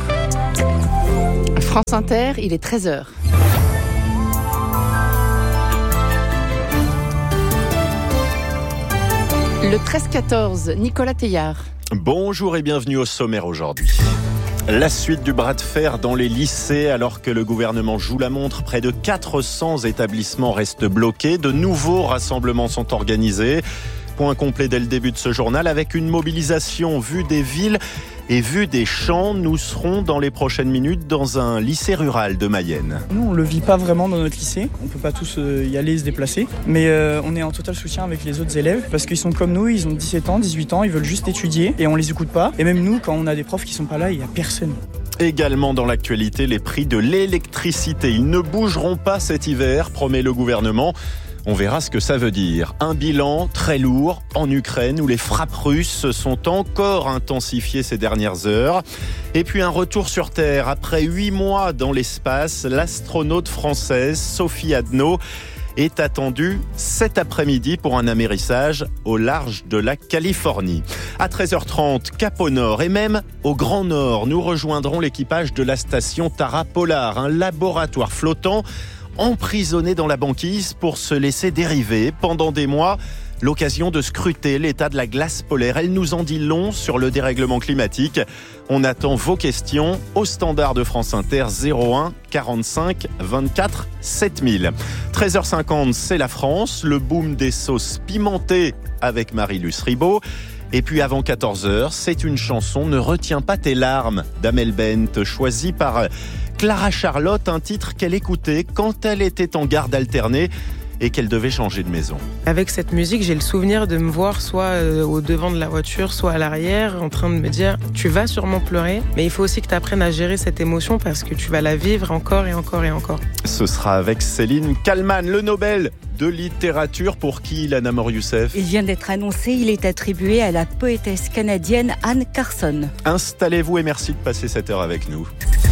France Inter, il est treize heures. Le treize quatorze, Nicolas Teillard. Bonjour et bienvenue au sommaire aujourd'hui. La suite du bras de fer dans les lycées, alors que le gouvernement joue la montre, près de quatre cents établissements restent bloqués. De nouveaux rassemblements sont organisés. Point complet dès le début de ce journal, avec une mobilisation vue des villes et vue des champs. Nous serons dans les prochaines minutes dans un lycée rural de Mayenne. Nous, on ne le vit pas vraiment dans notre lycée. On ne peut pas tous y aller et se déplacer. Mais euh, on est en total soutien avec les autres élèves parce qu'ils sont comme nous, ils ont dix-sept ans, dix-huit ans, ils veulent juste étudier et on les écoute pas. Et même nous, quand on a des profs qui sont pas là, il n'y a personne. Également dans l'actualité, les prix de l'électricité. Ils ne bougeront pas cet hiver, promet le gouvernement. On verra ce que ça veut dire. Un bilan très lourd en Ukraine où les frappes russes se sont encore intensifiées ces dernières heures. Et puis un retour sur Terre. Après huit mois dans l'espace, l'astronaute française Sophie Adno est attendue cet après-midi pour un amérissage au large de la Californie. À treize heures trente, Cap au Nord et même au Grand Nord, nous rejoindrons l'équipage de la station Tara Polar, un laboratoire flottant emprisonné dans la banquise pour se laisser dériver pendant des mois. L'occasion de scruter l'état de la glace polaire. Elle nous en dit long sur le dérèglement climatique. On attend vos questions au standard de France Inter zéro un quarante-cinq vingt-quatre sept mille. treize heures cinquante, c'est la France. Le boom des sauces pimentées avec Marie-Luce Ribaud. Et puis avant quatorze heures, c'est une chanson « Ne retiens pas tes larmes » d'Amel Bent, choisie par Clara Charlotte, un titre qu'elle écoutait quand elle était en garde alternée et qu'elle devait changer de maison. Avec cette musique, j'ai le souvenir de me voir soit au devant de la voiture, soit à l'arrière, en train de me dire « Tu vas sûrement pleurer, mais il faut aussi que tu apprennes à gérer cette émotion parce que tu vas la vivre encore et encore et encore. » Ce sera avec Céline Kallmann, le Nobel de littérature. Pour qui, Ilana Mor-Youssef? Il vient d'être annoncé, il est attribué à la poétesse canadienne Anne Carson. Installez-vous et merci de passer cette heure avec nous.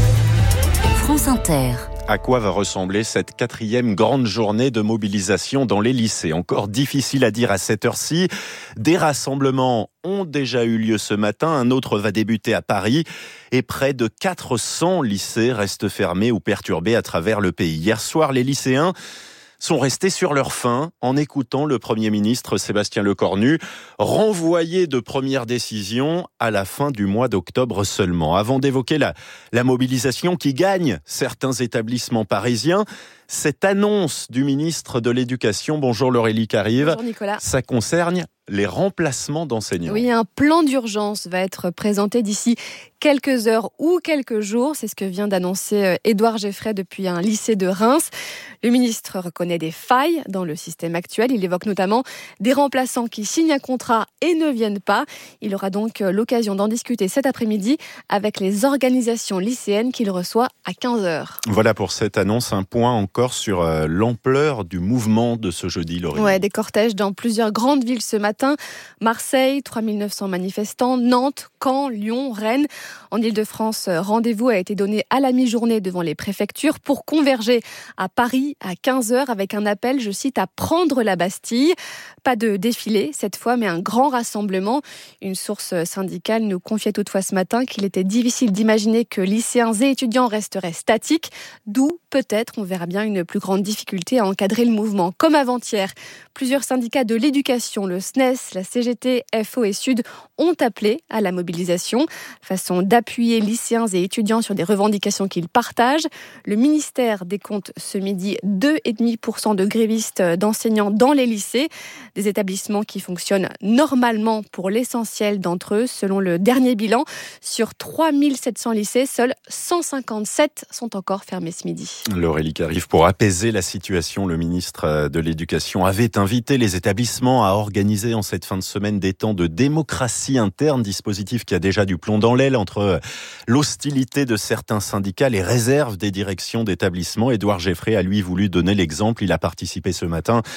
France Inter. À quoi va ressembler cette quatrième grande journée de mobilisation dans les lycées? Encore difficile à dire à cette heure-ci. Des rassemblements ont déjà eu lieu ce matin, un autre va débuter à Paris et près de quatre cents lycées restent fermés ou perturbés à travers le pays. Hier soir, les lycéens sont restés sur leur faim en écoutant le Premier ministre Sébastien Lecornu renvoyer de premières décisions à la fin du mois d'octobre seulement. Avant d'évoquer la, la mobilisation qui gagne certains établissements parisiens, cette annonce du ministre de l'Éducation, bonjour Laurélie Carive, bonjour Nicolas. Ça concerne les remplacements d'enseignants. Oui, un plan d'urgence va être présenté d'ici quelques heures ou quelques jours. C'est ce que vient d'annoncer Édouard Geffray depuis un lycée de Reims. Le ministre reconnaît des failles dans le système actuel. Il évoque notamment des remplaçants qui signent un contrat et ne viennent pas. Il aura donc l'occasion d'en discuter cet après-midi avec les organisations lycéennes qu'il reçoit à quinze heures. Voilà pour cette annonce, un point encore sur euh, l'ampleur du mouvement de ce jeudi, Laurélie. Ouais, des cortèges dans plusieurs grandes villes ce matin. Marseille, trois mille neuf cents manifestants, Nantes, Caen, Lyon, Rennes. En Ile-de-France, rendez-vous a été donné à la mi-journée devant les préfectures pour converger à Paris à quinze heures avec un appel, je cite, à prendre la Bastille. Pas de défilé cette fois, mais un grand rassemblement. Une source syndicale nous confiait toutefois ce matin qu'il était difficile d'imaginer que lycéens et étudiants resteraient statiques, d'où peut-être, on verra bien, une plus grande difficulté à encadrer le mouvement. Comme avant-hier, plusieurs syndicats de l'éducation, le S N E S, la C G T, F O et Sud, ont appelé à la mobilisation, façon d'appuyer lycéens et étudiants sur des revendications qu'ils partagent. Le ministère décompte ce midi deux virgule cinq pour cent de grévistes d'enseignants dans les lycées, des établissements qui fonctionnent normalement pour l'essentiel d'entre eux. Selon le dernier bilan, sur trois mille sept cents lycées, seuls cent cinquante-sept sont encore fermés ce midi. Laurélie Carive, pour apaiser la situation, le ministre de l'Éducation avait invité les établissements à organiser en cette fin de semaine des temps de démocratie interne, dispositif qui a déjà du plomb dans l'aile entre l'hostilité de certains syndicats, les réserves des directions d'établissements. Édouard Geffray a lui voulu donner l'exemple. Il a participé ce matin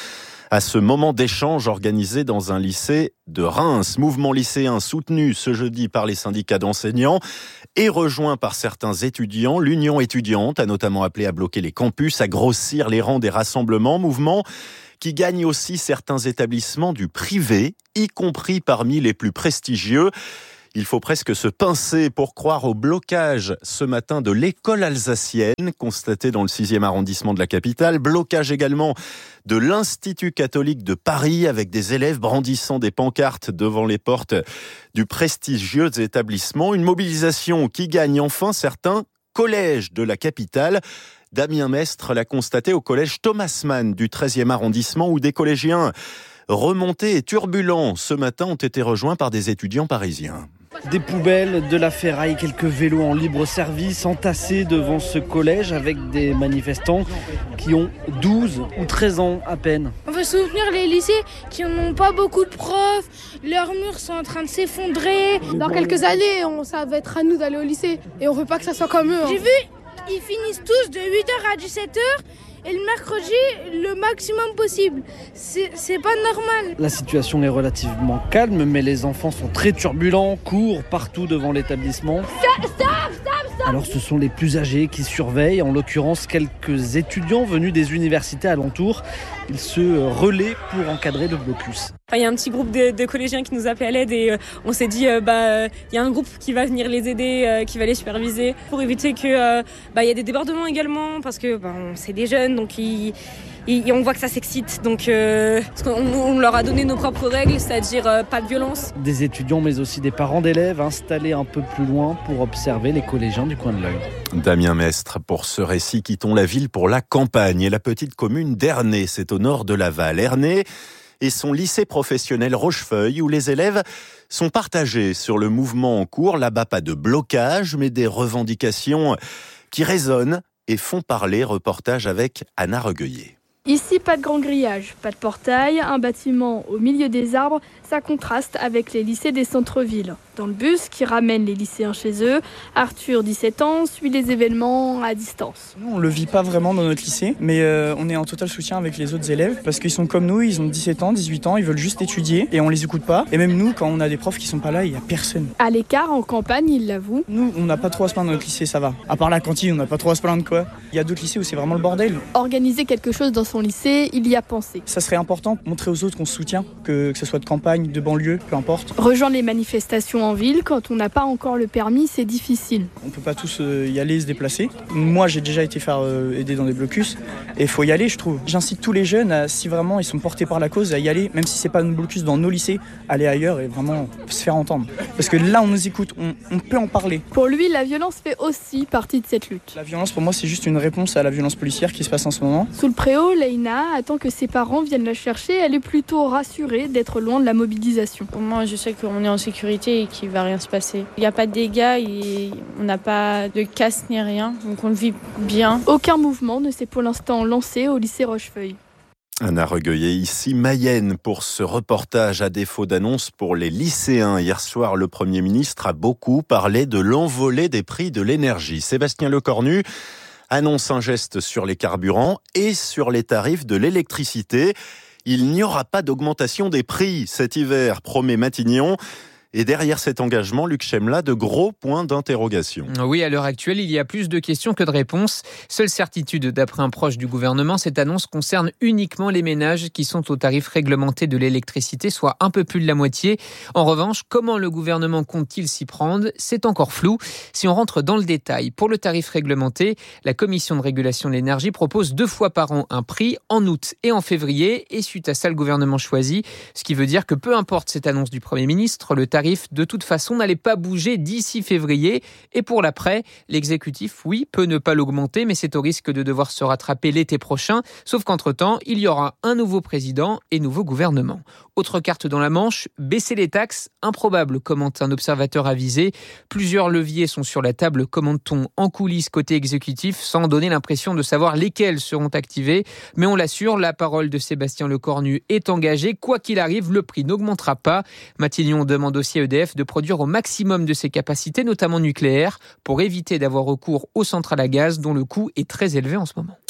à ce moment d'échange organisé dans un lycée de Reims. Mouvement lycéen soutenu ce jeudi par les syndicats d'enseignants et rejoint par certains étudiants. L'Union étudiante a notamment appelé à bloquer les campus, à grossir les rangs des rassemblements. Mouvement qui gagne aussi certains établissements du privé, y compris parmi les plus prestigieux. Il faut presque se pincer pour croire au blocage ce matin de l'école alsacienne, constaté dans le sixième arrondissement de la capitale. Blocage également de l'Institut catholique de Paris, avec des élèves brandissant des pancartes devant les portes du prestigieux établissement. Une mobilisation qui gagne enfin certains collèges de la capitale. Damien Mestre l'a constaté au collège Thomas Mann du treizième arrondissement, où des collégiens remontés et turbulents ce matin ont été rejoints par des étudiants parisiens. Des poubelles, de la ferraille, quelques vélos en libre service entassés devant ce collège avec des manifestants qui ont douze ou treize ans à peine. On veut soutenir les lycées qui n'ont pas beaucoup de profs, leurs murs sont en train de s'effondrer. Dans quelques années, on, ça va être à nous d'aller au lycée et on veut pas que ça soit comme eux. Hein. J'ai vu, ils finissent tous de huit heures à dix-sept heures. Et le mercredi, le maximum possible. C'est, c'est pas normal. La situation est relativement calme, mais les enfants sont très turbulents, courent partout devant l'établissement. Stop, stop, stop, stop. Alors ce sont les plus âgés qui surveillent, en l'occurrence quelques étudiants venus des universités alentours. Ils se relaient pour encadrer le blocus. Il y a un petit groupe de, de collégiens qui nous appelaient à l'aide et euh, on s'est dit euh, bah il y a un groupe qui va venir les aider, euh, qui va les superviser pour éviter que euh, bah il y a des débordements également parce que bah, c'est des jeunes donc ils Et on voit que ça s'excite, donc euh, parce qu'on on leur a donné nos propres règles, c'est-à-dire euh, pas de violence. Des étudiants mais aussi des parents d'élèves installés un peu plus loin pour observer les collégiens du coin de l'œil. Damien Mestre, pour ce récit, quittons la ville pour la campagne et la petite commune d'Ernée, c'est au nord de Laval. Ernée et son lycée professionnel Rochefeuille, où les élèves sont partagés sur le mouvement en cours. Là-bas, pas de blocage, mais des revendications qui résonnent et font parler. Reportage avec Anna Regueillet. Ici, pas de grand grillage, pas de portail, un bâtiment au milieu des arbres, ça contraste avec les lycées des centres-villes. Dans le bus qui ramène les lycéens chez eux, Arthur, dix-sept ans, suit les événements à distance. Nous, on ne le vit pas vraiment dans notre lycée, mais euh, on est en total soutien avec les autres élèves parce qu'ils sont comme nous, ils ont dix-sept ans, dix-huit ans, ils veulent juste étudier et on les écoute pas. Et même nous, quand on a des profs qui sont pas là, il y a personne. À l'écart, en campagne, il l'avoue. Nous, on n'a pas trop à se plaindre dans notre lycée, ça va. À part la cantine, on n'a pas trop à se plaindre quoi. Il y a d'autres lycées où c'est vraiment le bordel. Organiser quelque chose dans son lycée, il y a pensé. Ça serait important, montrer aux autres qu'on se soutient, que, que ce soit de campagne, de banlieue, peu importe. Rejoindre les manifestations en ville, quand on n'a pas encore le permis, c'est difficile. On peut pas tous euh, y aller, se déplacer. Moi, j'ai déjà été faire euh, aider dans des blocus et il faut y aller, je trouve. J'incite tous les jeunes, à, si vraiment ils sont portés par la cause, à y aller, même si c'est pas un blocus dans nos lycées, aller ailleurs et vraiment se faire entendre. Parce que là, on nous écoute, on, on peut en parler. Pour lui, la violence fait aussi partie de cette lutte. La violence, pour moi, c'est juste une réponse à la violence policière qui se passe en ce moment. Sous le préau, Leïna attend que ses parents viennent la chercher. Elle est plutôt rassurée d'être loin de la mobilisation. Pour moi, je sais qu'on est en sécurité et qu'il va rien se passer. Il n'y a pas de dégâts et on n'a pas de casse ni rien, donc on le vit bien. Aucun mouvement ne s'est pour l'instant lancé au lycée Rochefeuille. Anna Regueillet, ici Mayenne, pour ce reportage à défaut d'annonce pour les lycéens. Hier soir, le Premier ministre a beaucoup parlé de l'envolée des prix de l'énergie. Sébastien Lecornu annonce un geste sur les carburants et sur les tarifs de l'électricité. Il n'y aura pas d'augmentation des prix cet hiver, promet Matignon. Et derrière cet engagement, Luc Chemla, de gros points d'interrogation. Oui, à l'heure actuelle, il y a plus de questions que de réponses. Seule certitude, d'après un proche du gouvernement, cette annonce concerne uniquement les ménages qui sont au tarif réglementé de l'électricité, soit un peu plus de la moitié. En revanche, comment le gouvernement compte-t-il s'y prendre ? C'est encore flou. Si on rentre dans le détail, pour le tarif réglementé, la Commission de régulation de l'énergie propose deux fois par an un prix, en août et en février. Et suite à ça, le gouvernement choisit. Ce qui veut dire que peu importe cette annonce du Premier ministre, le tarif de toute façon n'allait pas bouger d'ici février. Et pour l'après, l'exécutif, oui, peut ne pas l'augmenter, mais c'est au risque de devoir se rattraper l'été prochain. Sauf qu'entre-temps, il y aura un nouveau président et nouveau gouvernement. Autre carte dans la manche, baisser les taxes, improbable, commente un observateur avisé. Plusieurs leviers sont sur la table, commente-t-on en coulisses côté exécutif, sans donner l'impression de savoir lesquels seront activés. Mais on l'assure, la parole de Sébastien Lecornu est engagée. Quoi qu'il arrive, le prix n'augmentera pas. Matignon demande aussi à E D F de produire au maximum de ses capacités, notamment nucléaires, pour éviter d'avoir recours aux centrales à gaz dont le coût est très élevé en ce moment.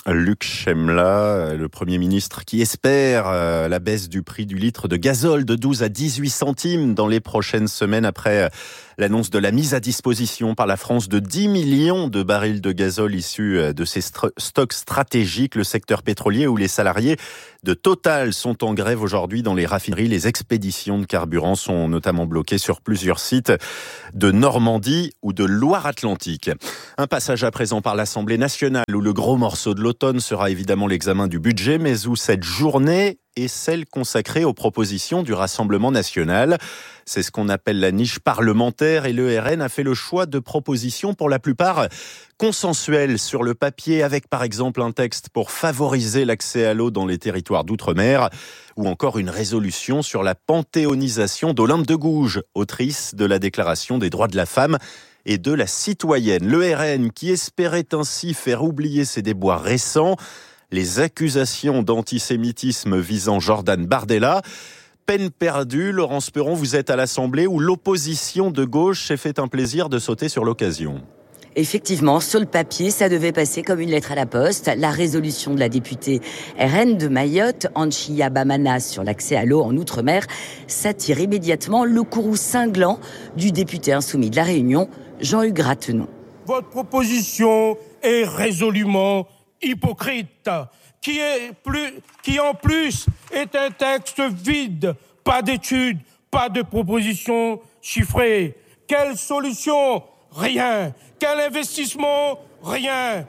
Luc Chemla, le Premier ministre qui espère la baisse du prix du litre de gazole de douze à dix-huit centimes dans les prochaines semaines après l'annonce de la mise à disposition par la France de dix millions de barils de gazole issus de ces stocks stratégiques. Le secteur pétrolier où les salariés de Total sont en grève aujourd'hui dans les raffineries. Les expéditions de carburant sont notamment bloquées sur plusieurs sites de Normandie ou de Loire-Atlantique. Un passage à présent par l'Assemblée nationale où le gros morceau de l'automne sera évidemment l'examen du budget, mais où cette journée est celle consacrée aux propositions du Rassemblement national. C'est ce qu'on appelle la niche parlementaire et le R N a fait le choix de propositions pour la plupart consensuelles sur le papier, avec par exemple un texte pour favoriser l'accès à l'eau dans les territoires d'outre-mer ou encore une résolution sur la panthéonisation d'Olympe de Gouges, autrice de la Déclaration des droits de la femme et de la citoyenne. Le R N qui espérait ainsi faire oublier ses déboires récents, les accusations d'antisémitisme visant Jordan Bardella. Peine perdue, Laurence Perron, vous êtes à l'Assemblée où l'opposition de gauche s'est fait un plaisir de sauter sur l'occasion. Effectivement, sur le papier, ça devait passer comme une lettre à la poste. La résolution de la députée R N de Mayotte, Anchia Bamana, sur l'accès à l'eau en Outre-mer, s'attire immédiatement le courroux cinglant du député insoumis de La Réunion, Jean-Hugues Ratenon. Votre proposition est résolument hypocrite, qui est plus, qui en plus est un texte vide, pas d'études, pas de propositions chiffrées. Quelle solution? Rien. Quel investissement? Rien.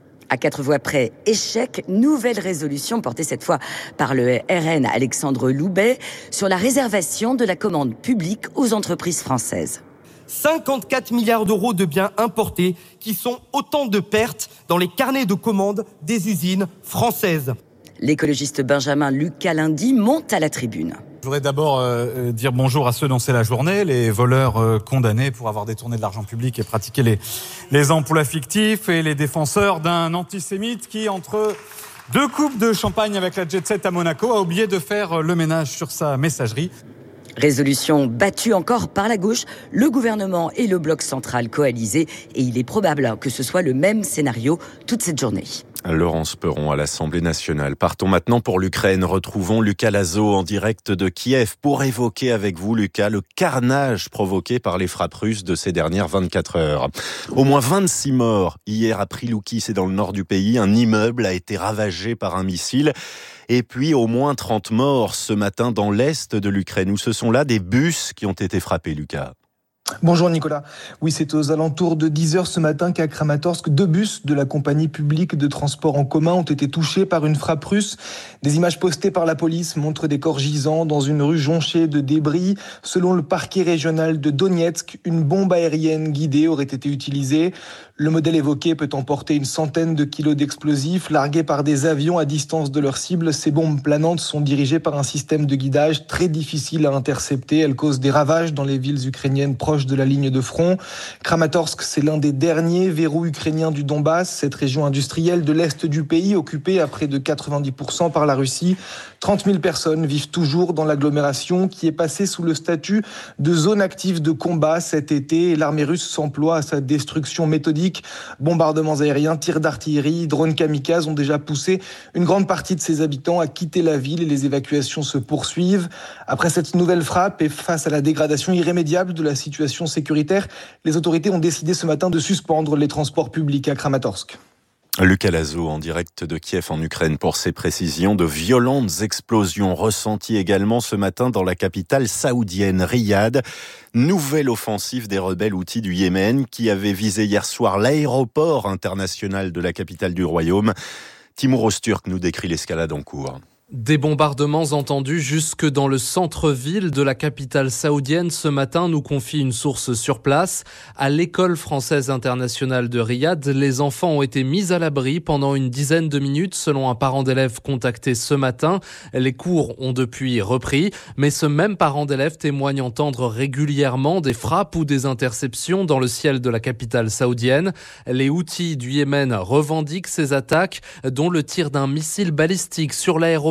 À quatre voix près, échec, nouvelle résolution portée cette fois par le R N Alexandre Loubet sur la réservation de la commande publique aux entreprises françaises. cinquante-quatre milliards d'euros de biens importés qui sont autant de pertes dans les carnets de commandes des usines françaises. L'écologiste Benjamin Luc Calindy monte à la tribune. Je voudrais d'abord euh, dire bonjour à ceux dont c'est la journée, les voleurs euh, condamnés pour avoir détourné de l'argent public et pratiqué les, les emplois fictifs et les défenseurs d'un antisémite qui, entre deux coupes de champagne avec la Jet Set à Monaco, a oublié de faire le ménage sur sa messagerie. Résolution battue encore par la gauche, le gouvernement et le bloc central coalisés. Et il est probable que ce soit le même scénario toute cette journée. Laurence Perron à l'Assemblée nationale. Partons maintenant pour l'Ukraine. Retrouvons Lucas Lazo en direct de Kiev pour évoquer avec vous, Lucas, le carnage provoqué par les frappes russes de ces dernières vingt-quatre heures. Au moins vingt-six morts hier à Priloukis, c'est dans le nord du pays. Un immeuble a été ravagé par un missile. Et puis au moins trente morts ce matin dans l'est de l'Ukraine, où ce sont là des bus qui ont été frappés, Lucas. Bonjour Nicolas. Oui, c'est aux alentours de dix heures ce matin qu'à Kramatorsk, deux bus de la compagnie publique de transport en commun ont été touchés par une frappe russe. Des images postées par la police montrent des corps gisants dans une rue jonchée de débris. Selon le parquet régional de Donetsk, une bombe aérienne guidée aurait été utilisée. Le modèle évoqué peut emporter une centaine de kilos d'explosifs largués par des avions à distance de leur cible. Ces bombes planantes sont dirigées par un système de guidage très difficile à intercepter. Elles causent des ravages dans les villes ukrainiennes proches de la ligne de front. Kramatorsk, c'est l'un des derniers verrous ukrainiens du Donbass, cette région industrielle de l'est du pays occupée à près de quatre-vingt-dix pour cent par la Russie. trente mille personnes vivent toujours dans l'agglomération qui est passée sous le statut de zone active de combat cet été. L'armée russe s'emploie à sa destruction méthodique. Bombardements aériens, tirs d'artillerie, drones kamikazes ont déjà poussé une grande partie de ses habitants à quitter la ville et les évacuations se poursuivent. Après cette nouvelle frappe et face à la dégradation irrémédiable de la situation sécuritaire, les autorités ont décidé ce matin de suspendre les transports publics à Kramatorsk. Lucas Lazo en direct de Kiev en Ukraine pour ses précisions. De violentes explosions ressenties également ce matin dans la capitale saoudienne Riyad. Nouvelle offensive des rebelles houthis du Yémen qui avait visé hier soir l'aéroport international de la capitale du royaume. Timur Öztürk nous décrit l'escalade en cours. Des bombardements entendus jusque dans le centre-ville de la capitale saoudienne ce matin, nous confie une source sur place. À l'école française internationale de Riyad, les enfants ont été mis à l'abri pendant une dizaine de minutes selon un parent d'élève contacté ce matin. Les cours ont depuis repris, mais ce même parent d'élève témoigne entendre régulièrement des frappes ou des interceptions dans le ciel de la capitale saoudienne. Les Houthis du Yémen revendiquent ces attaques, dont le tir d'un missile balistique sur l'aéroport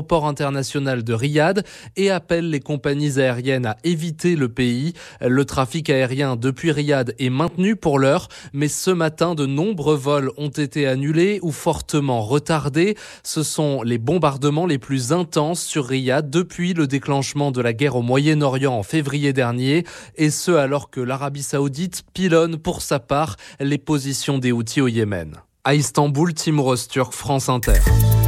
l'aéroport international de Riyad et appelle les compagnies aériennes à éviter le pays. Le trafic aérien depuis Riyad est maintenu pour l'heure, mais ce matin, de nombreux vols ont été annulés ou fortement retardés. Ce sont les bombardements les plus intenses sur Riyad depuis le déclenchement de la guerre au Moyen-Orient en février dernier, et ce alors que l'Arabie Saoudite pilonne pour sa part les positions des Houthis au Yémen. À Istanbul, Timur Öztürk, France Inter.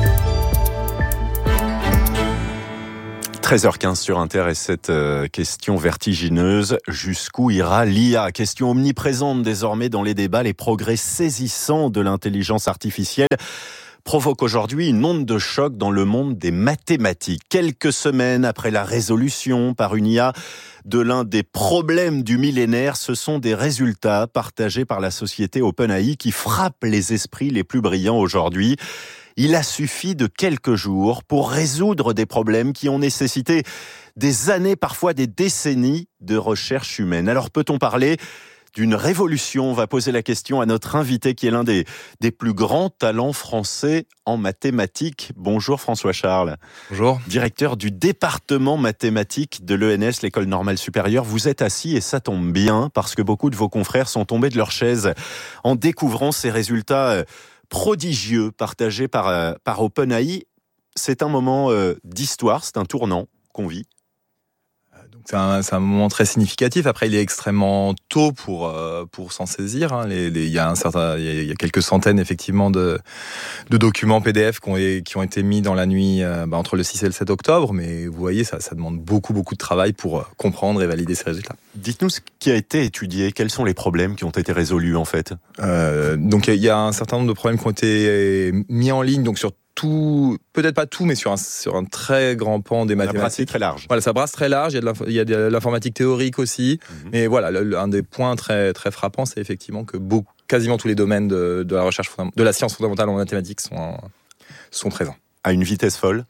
treize heures quinze sur Inter et cette euh, question vertigineuse, jusqu'où ira l'I A? Question omniprésente désormais dans les débats, les progrès saisissants de l'intelligence artificielle provoquent aujourd'hui une onde de choc dans le monde des mathématiques. Quelques semaines après la résolution par une I A de l'un des problèmes du millénaire, ce sont des résultats partagés par la société OpenAI qui frappent les esprits les plus brillants aujourd'hui. Il a suffi de quelques jours pour résoudre des problèmes qui ont nécessité des années, parfois des décennies de recherche humaine. Alors peut-on parler d'une révolution? On va poser la question à notre invité qui est l'un des, des plus grands talents français en mathématiques. Bonjour François Charles. Bonjour. Directeur du département mathématiques de l'E N S, l'École normale supérieure. Vous êtes assis et ça tombe bien parce que beaucoup de vos confrères sont tombés de leur chaise en découvrant ces résultats prodigieux partagés par, euh, par OpenAI. C'est un moment euh, d'histoire, c'est un tournant qu'on vit. Donc c'est un, c'est un moment très significatif. Après, il est extrêmement tôt pour euh, pour s'en saisir. Hein. Les, les, il y a un certain, il y a, il y a quelques centaines effectivement de de documents P D F qui ont, qui ont été mis dans la nuit euh, bah, entre le six et le sept octobre. Mais vous voyez, ça, ça demande beaucoup beaucoup de travail pour comprendre et valider ces résultats. Dites-nous ce qui a été étudié. Quels sont les problèmes qui ont été résolus en fait? euh, Donc il y a un certain nombre de problèmes qui ont été mis en ligne. Donc sur tout, peut-être pas tout, mais sur un, sur un très grand pan des mathématiques. Ça brasse très large. Voilà, ça brasse très large. Il y a de, l'inf- il y a de l'informatique théorique aussi. Mm-hmm. Mais voilà, le, le, un des points très, très frappants, c'est effectivement que beaucoup, quasiment tous les domaines de, de la recherche, de la science fondamentale en mathématiques sont, sont présents. À une vitesse folle?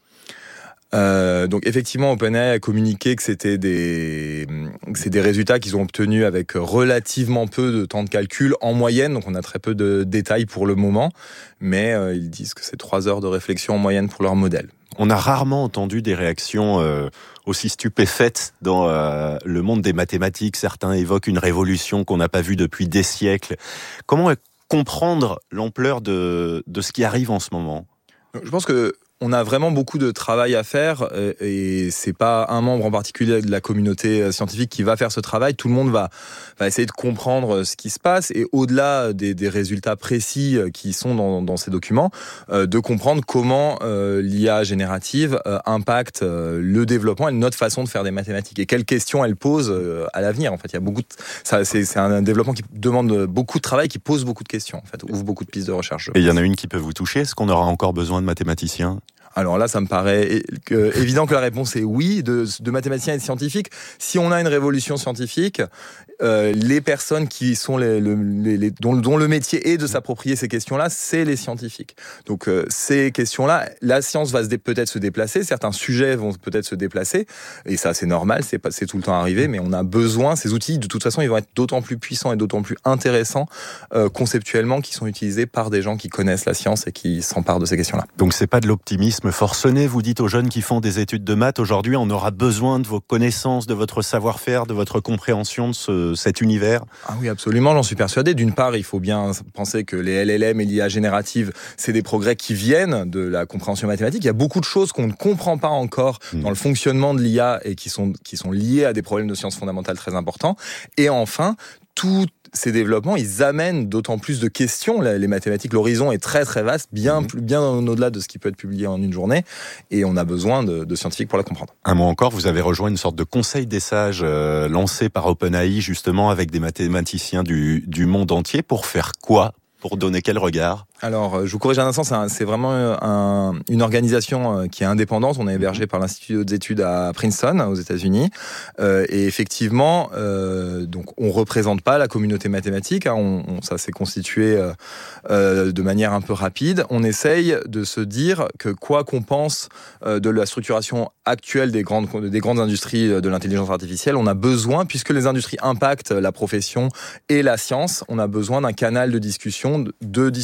Euh, donc effectivement, OpenAI a communiqué que c'était des, que c'est des résultats qu'ils ont obtenus avec relativement peu de temps de calcul en moyenne. Donc on a très peu de détails pour le moment, mais euh, ils disent que c'est trois heures de réflexion en moyenne pour leur modèle. On a rarement entendu des réactions euh, aussi stupéfaites dans euh, le monde des mathématiques. Certains évoquent une révolution qu'on n'a pas vue depuis des siècles. Comment comprendre l'ampleur de, de ce qui arrive en ce moment? Je pense que on a vraiment beaucoup de travail à faire et c'est pas un membre en particulier de la communauté scientifique qui va faire ce travail. Tout le monde va, va essayer de comprendre ce qui se passe et au-delà des, des résultats précis qui sont dans, dans ces documents, euh, de comprendre comment euh, l'I A générative euh, impacte euh, le développement et notre façon de faire des mathématiques et quelles questions elle pose euh, à l'avenir. En fait, il y a beaucoup de, ça, c'est, c'est un développement qui demande beaucoup de travail, qui pose beaucoup de questions, en fait, ouvre beaucoup de pistes de recherche. Et il y en a une qui peut vous toucher. Est-ce qu'on aura encore besoin de mathématiciens? Alors là, ça me paraît euh, évident que la réponse est oui, de, de mathématiciens et de scientifiques. Si on a une révolution scientifique, euh, les personnes qui sont les, les, les, dont, dont le métier est de s'approprier ces questions-là, c'est les scientifiques. Donc euh, ces questions-là, la science va se dé- peut-être se déplacer, certains sujets vont peut-être se déplacer, et ça c'est normal, c'est, pas, c'est tout le temps arrivé, mais on a besoin, ces outils, de toute façon, ils vont être d'autant plus puissants et d'autant plus intéressants euh, conceptuellement qu'ils sont utilisés par des gens qui connaissent la science et qui s'emparent de ces questions-là. Donc c'est pas de l'optimisme forcené, vous dites aux jeunes qui font des études de maths, aujourd'hui on aura besoin de vos connaissances, de votre savoir-faire, de votre compréhension de ce, cet univers? Ah oui, absolument, j'en suis persuadé. D'une part, il faut bien penser que les L L M et l'I A générative, c'est des progrès qui viennent de la compréhension mathématique. Il y a beaucoup de choses qu'on ne comprend pas encore mmh. dans le fonctionnement de l'I A et qui sont, qui sont liées à des problèmes de sciences fondamentales très importants. Et enfin, tout ces développements, ils amènent d'autant plus de questions. Les mathématiques, l'horizon est très très vaste, bien, plus, bien au-delà de ce qui peut être publié en une journée, et on a besoin de, de scientifiques pour la comprendre. Un mot encore, vous avez rejoint une sorte de conseil des sages euh, lancé par OpenAI, justement avec des mathématiciens du, du monde entier. Pour faire quoi? Pour donner quel regard? Alors, je vous corrige un instant, c'est, un, c'est vraiment un, une organisation qui est indépendante. On est hébergé par l'Institut des hautes études à Princeton, aux États-Unis. Euh, et effectivement, euh, donc, on représente pas la communauté mathématique. Hein, on, on, ça s'est constitué euh, de manière un peu rapide. On essaye de se dire que quoi qu'on pense euh, de la structuration actuelle des grandes, des grandes industries de l'intelligence artificielle, on a besoin, puisque les industries impactent la profession et la science, on a besoin d'un canal de discussion, de discussion ouverte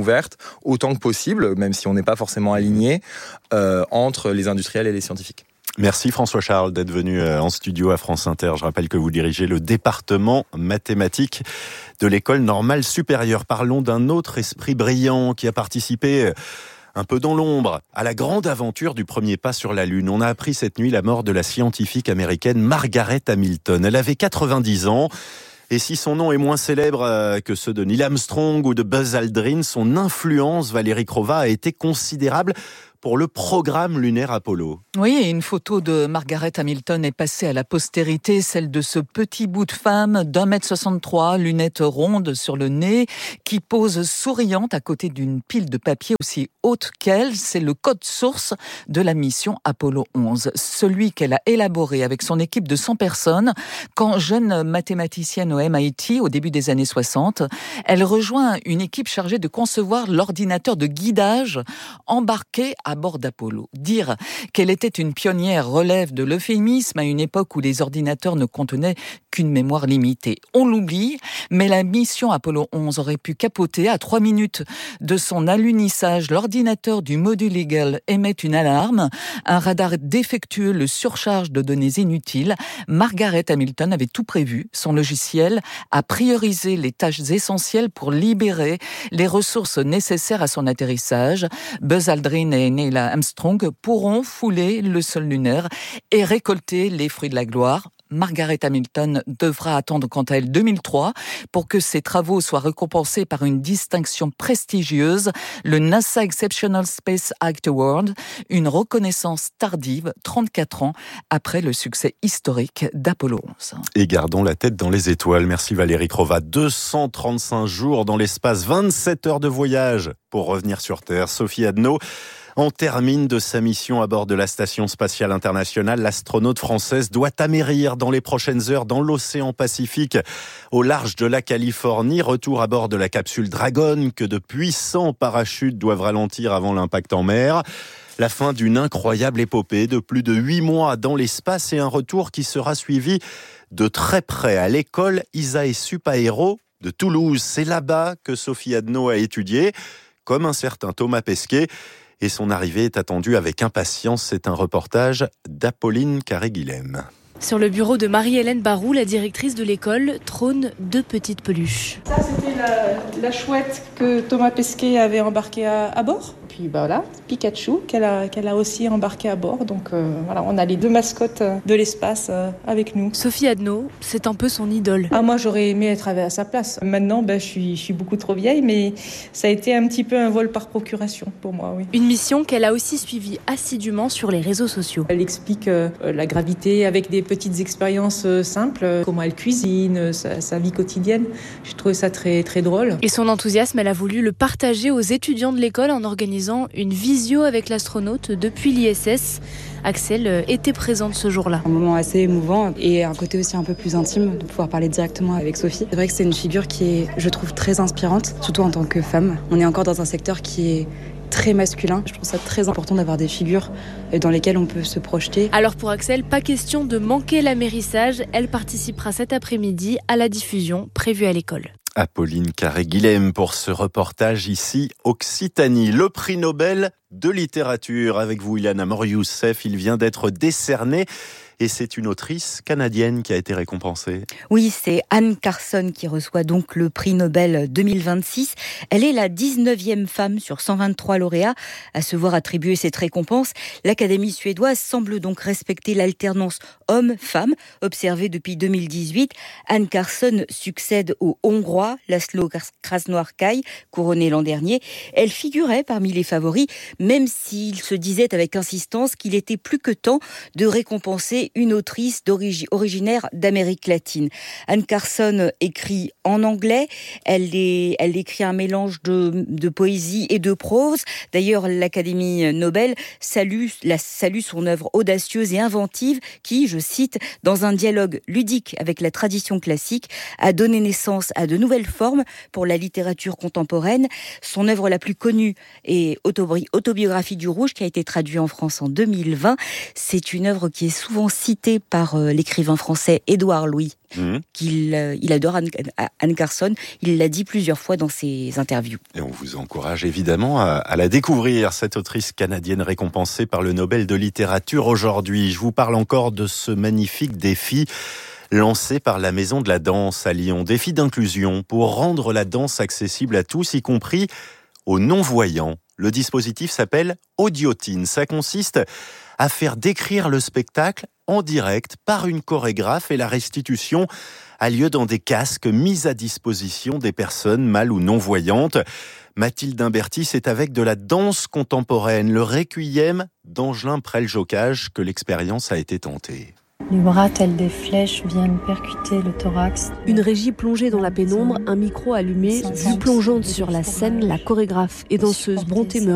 ouverte autant que possible, même si on n'est pas forcément aligné, euh, entre les industriels et les scientifiques. Merci François Charles d'être venu en studio à France Inter. Je rappelle que vous dirigez le département mathématiques de l'École normale supérieure. Parlons d'un autre esprit brillant qui a participé un peu dans l'ombre à la grande aventure du premier pas sur la Lune. On a appris cette nuit la mort de la scientifique américaine Margaret Hamilton. Elle avait quatre-vingt-dix ans. Et si son nom est moins célèbre que ceux de Neil Armstrong ou de Buzz Aldrin, son influence, Valérie Crova, a été considérable pour le programme lunaire Apollo. Oui, et une photo de Margaret Hamilton est passée à la postérité, celle de ce petit bout de femme d'un mètre soixante-trois, lunettes rondes sur le nez, qui pose souriante à côté d'une pile de papier aussi haute qu'elle. C'est le code source de la mission Apollo onze, celui qu'elle a élaboré avec son équipe de cent personnes quand jeune mathématicienne au M I T au début des années soixante. Elle rejoint une équipe chargée de concevoir l'ordinateur de guidage embarqué à bord d'Apollo. Dire qu'elle était une pionnière relève de l'euphémisme à une époque où les ordinateurs ne contenaient qu'une mémoire limitée. On l'oublie, mais la mission Apollo onze aurait pu capoter. À trois minutes de son alunissage, l'ordinateur du module Eagle émet une alarme. Un radar défectueux le surcharge de données inutiles. Margaret Hamilton avait tout prévu. Son logiciel a priorisé les tâches essentielles pour libérer les ressources nécessaires à son atterrissage. Buzz Aldrin et Neil Armstrong pourront fouler le sol lunaire et récolter les fruits de la gloire. Margaret Hamilton devra attendre quant à elle deux mille trois pour que ses travaux soient récompensés par une distinction prestigieuse, le NASA Exceptional Space Act Award, une reconnaissance tardive, trente-quatre ans après le succès historique d'Apollo onze. Et gardons la tête dans les étoiles. Merci Valérie Crova. deux cent trente-cinq jours dans l'espace, vingt-sept heures de voyage pour revenir sur Terre. Sophie Adno en termine de sa mission à bord de la Station spatiale internationale. L'astronaute française doit amérir dans les prochaines heures dans l'océan Pacifique, au large de la Californie. Retour à bord de la capsule Dragon, que de puissants parachutes doivent ralentir avant l'impact en mer. La fin d'une incroyable épopée de plus de huit mois dans l'espace et un retour qui sera suivi de très près à l'école Isa et Sup Aéro de Toulouse. C'est là-bas que Sophie Adno a étudié, comme un certain Thomas Pesquet. Et son arrivée est attendue avec impatience. C'est un reportage d'Apolline Carré-Guilhem. Sur le bureau de Marie-Hélène Barou, la directrice de l'école, trônent deux petites peluches. Ça, c'était la, la chouette que Thomas Pesquet avait embarquée à, à bord. Puis bah, voilà, Pikachu qu'elle a, qu'elle a aussi embarqué à bord. Donc euh, voilà, on a les deux mascottes de l'espace euh, avec nous. Sophie Adno, c'est un peu son idole. Ah, moi, j'aurais aimé être à sa place. Maintenant, bah, je, suis, je suis beaucoup trop vieille, mais ça a été un petit peu un vol par procuration pour moi, oui. Une mission qu'elle a aussi suivie assidûment sur les réseaux sociaux. Elle explique euh, la gravité avec des petites expériences euh, simples, euh, comment elle cuisine, euh, sa, sa vie quotidienne. J'ai trouvé ça très, très drôle. Et son enthousiasme, elle a voulu le partager aux étudiants de l'école en organisant une visio avec l'astronaute depuis l'I S S. Axel était présente ce jour-là. Un moment assez émouvant et un côté aussi un peu plus intime de pouvoir parler directement avec Sophie. C'est vrai que c'est une figure qui est, je trouve, très inspirante, surtout en tant que femme. On est encore dans un secteur qui est très masculin. Je trouve ça très important d'avoir des figures dans lesquelles on peut se projeter. Alors pour Axel, pas question de manquer l'amérissage. Elle participera cet après-midi à la diffusion prévue à l'école. Apolline Carré-Guilhem pour ce reportage ici, Occitanie. Le prix Nobel de littérature avec vous, Ilana Mor-Youssef. Il vient d'être décerné. Et c'est une autrice canadienne qui a été récompensée. Oui, c'est Anne Carson qui reçoit donc le prix Nobel deux mille vingt-six. Elle est la dix-neuvième femme sur cent vingt-trois lauréats à se voir attribuer cette récompense. L'Académie suédoise semble donc respecter l'alternance homme-femme observée depuis deux mille dix-huit. Anne Carson succède au Hongrois Laszlo Krasnoárkai, couronné l'an dernier. Elle figurait parmi les favoris, même s'il se disait avec insistance qu'il était plus que temps de récompenser une autrice d'origi- originaire d'Amérique latine. Anne Carson écrit en anglais. Elle, est, elle écrit un mélange de, de poésie et de prose. D'ailleurs, l'Académie Nobel salue, la, salue son œuvre audacieuse et inventive qui, je cite, dans un dialogue ludique avec la tradition classique, a donné naissance à de nouvelles formes pour la littérature contemporaine. Son œuvre la plus connue est autobi- l'autobiographie du Rouge qui a été traduite en France en deux mille vingt. C'est une œuvre qui est souvent citée par euh, l'écrivain français Édouard Louis. Mmh. Qu'il, euh, il adore Anne, Anne Carson, il l'a dit plusieurs fois dans ses interviews. Et on vous encourage évidemment à, à la découvrir, cette autrice canadienne récompensée par le Nobel de littérature aujourd'hui. Je vous parle encore de ce magnifique défi lancé par la Maison de la Danse à Lyon. Défi d'inclusion pour rendre la danse accessible à tous, y compris aux non-voyants. Le dispositif s'appelle Audiotine. Ça consiste à faire décrire le spectacle en direct par une chorégraphe et la restitution a lieu dans des casques mis à disposition des personnes mal ou non-voyantes. Mathilde Imbertis est avec de la danse contemporaine, le Requiem d'Angelin Prel-Jocage, que l'expérience a été tentée. Les bras tels des flèches viennent percuter le thorax. Une régie plongée dans la pénombre, un micro allumé, vue plongeante sur la scène, la chorégraphe et danseuse Bronté Meurin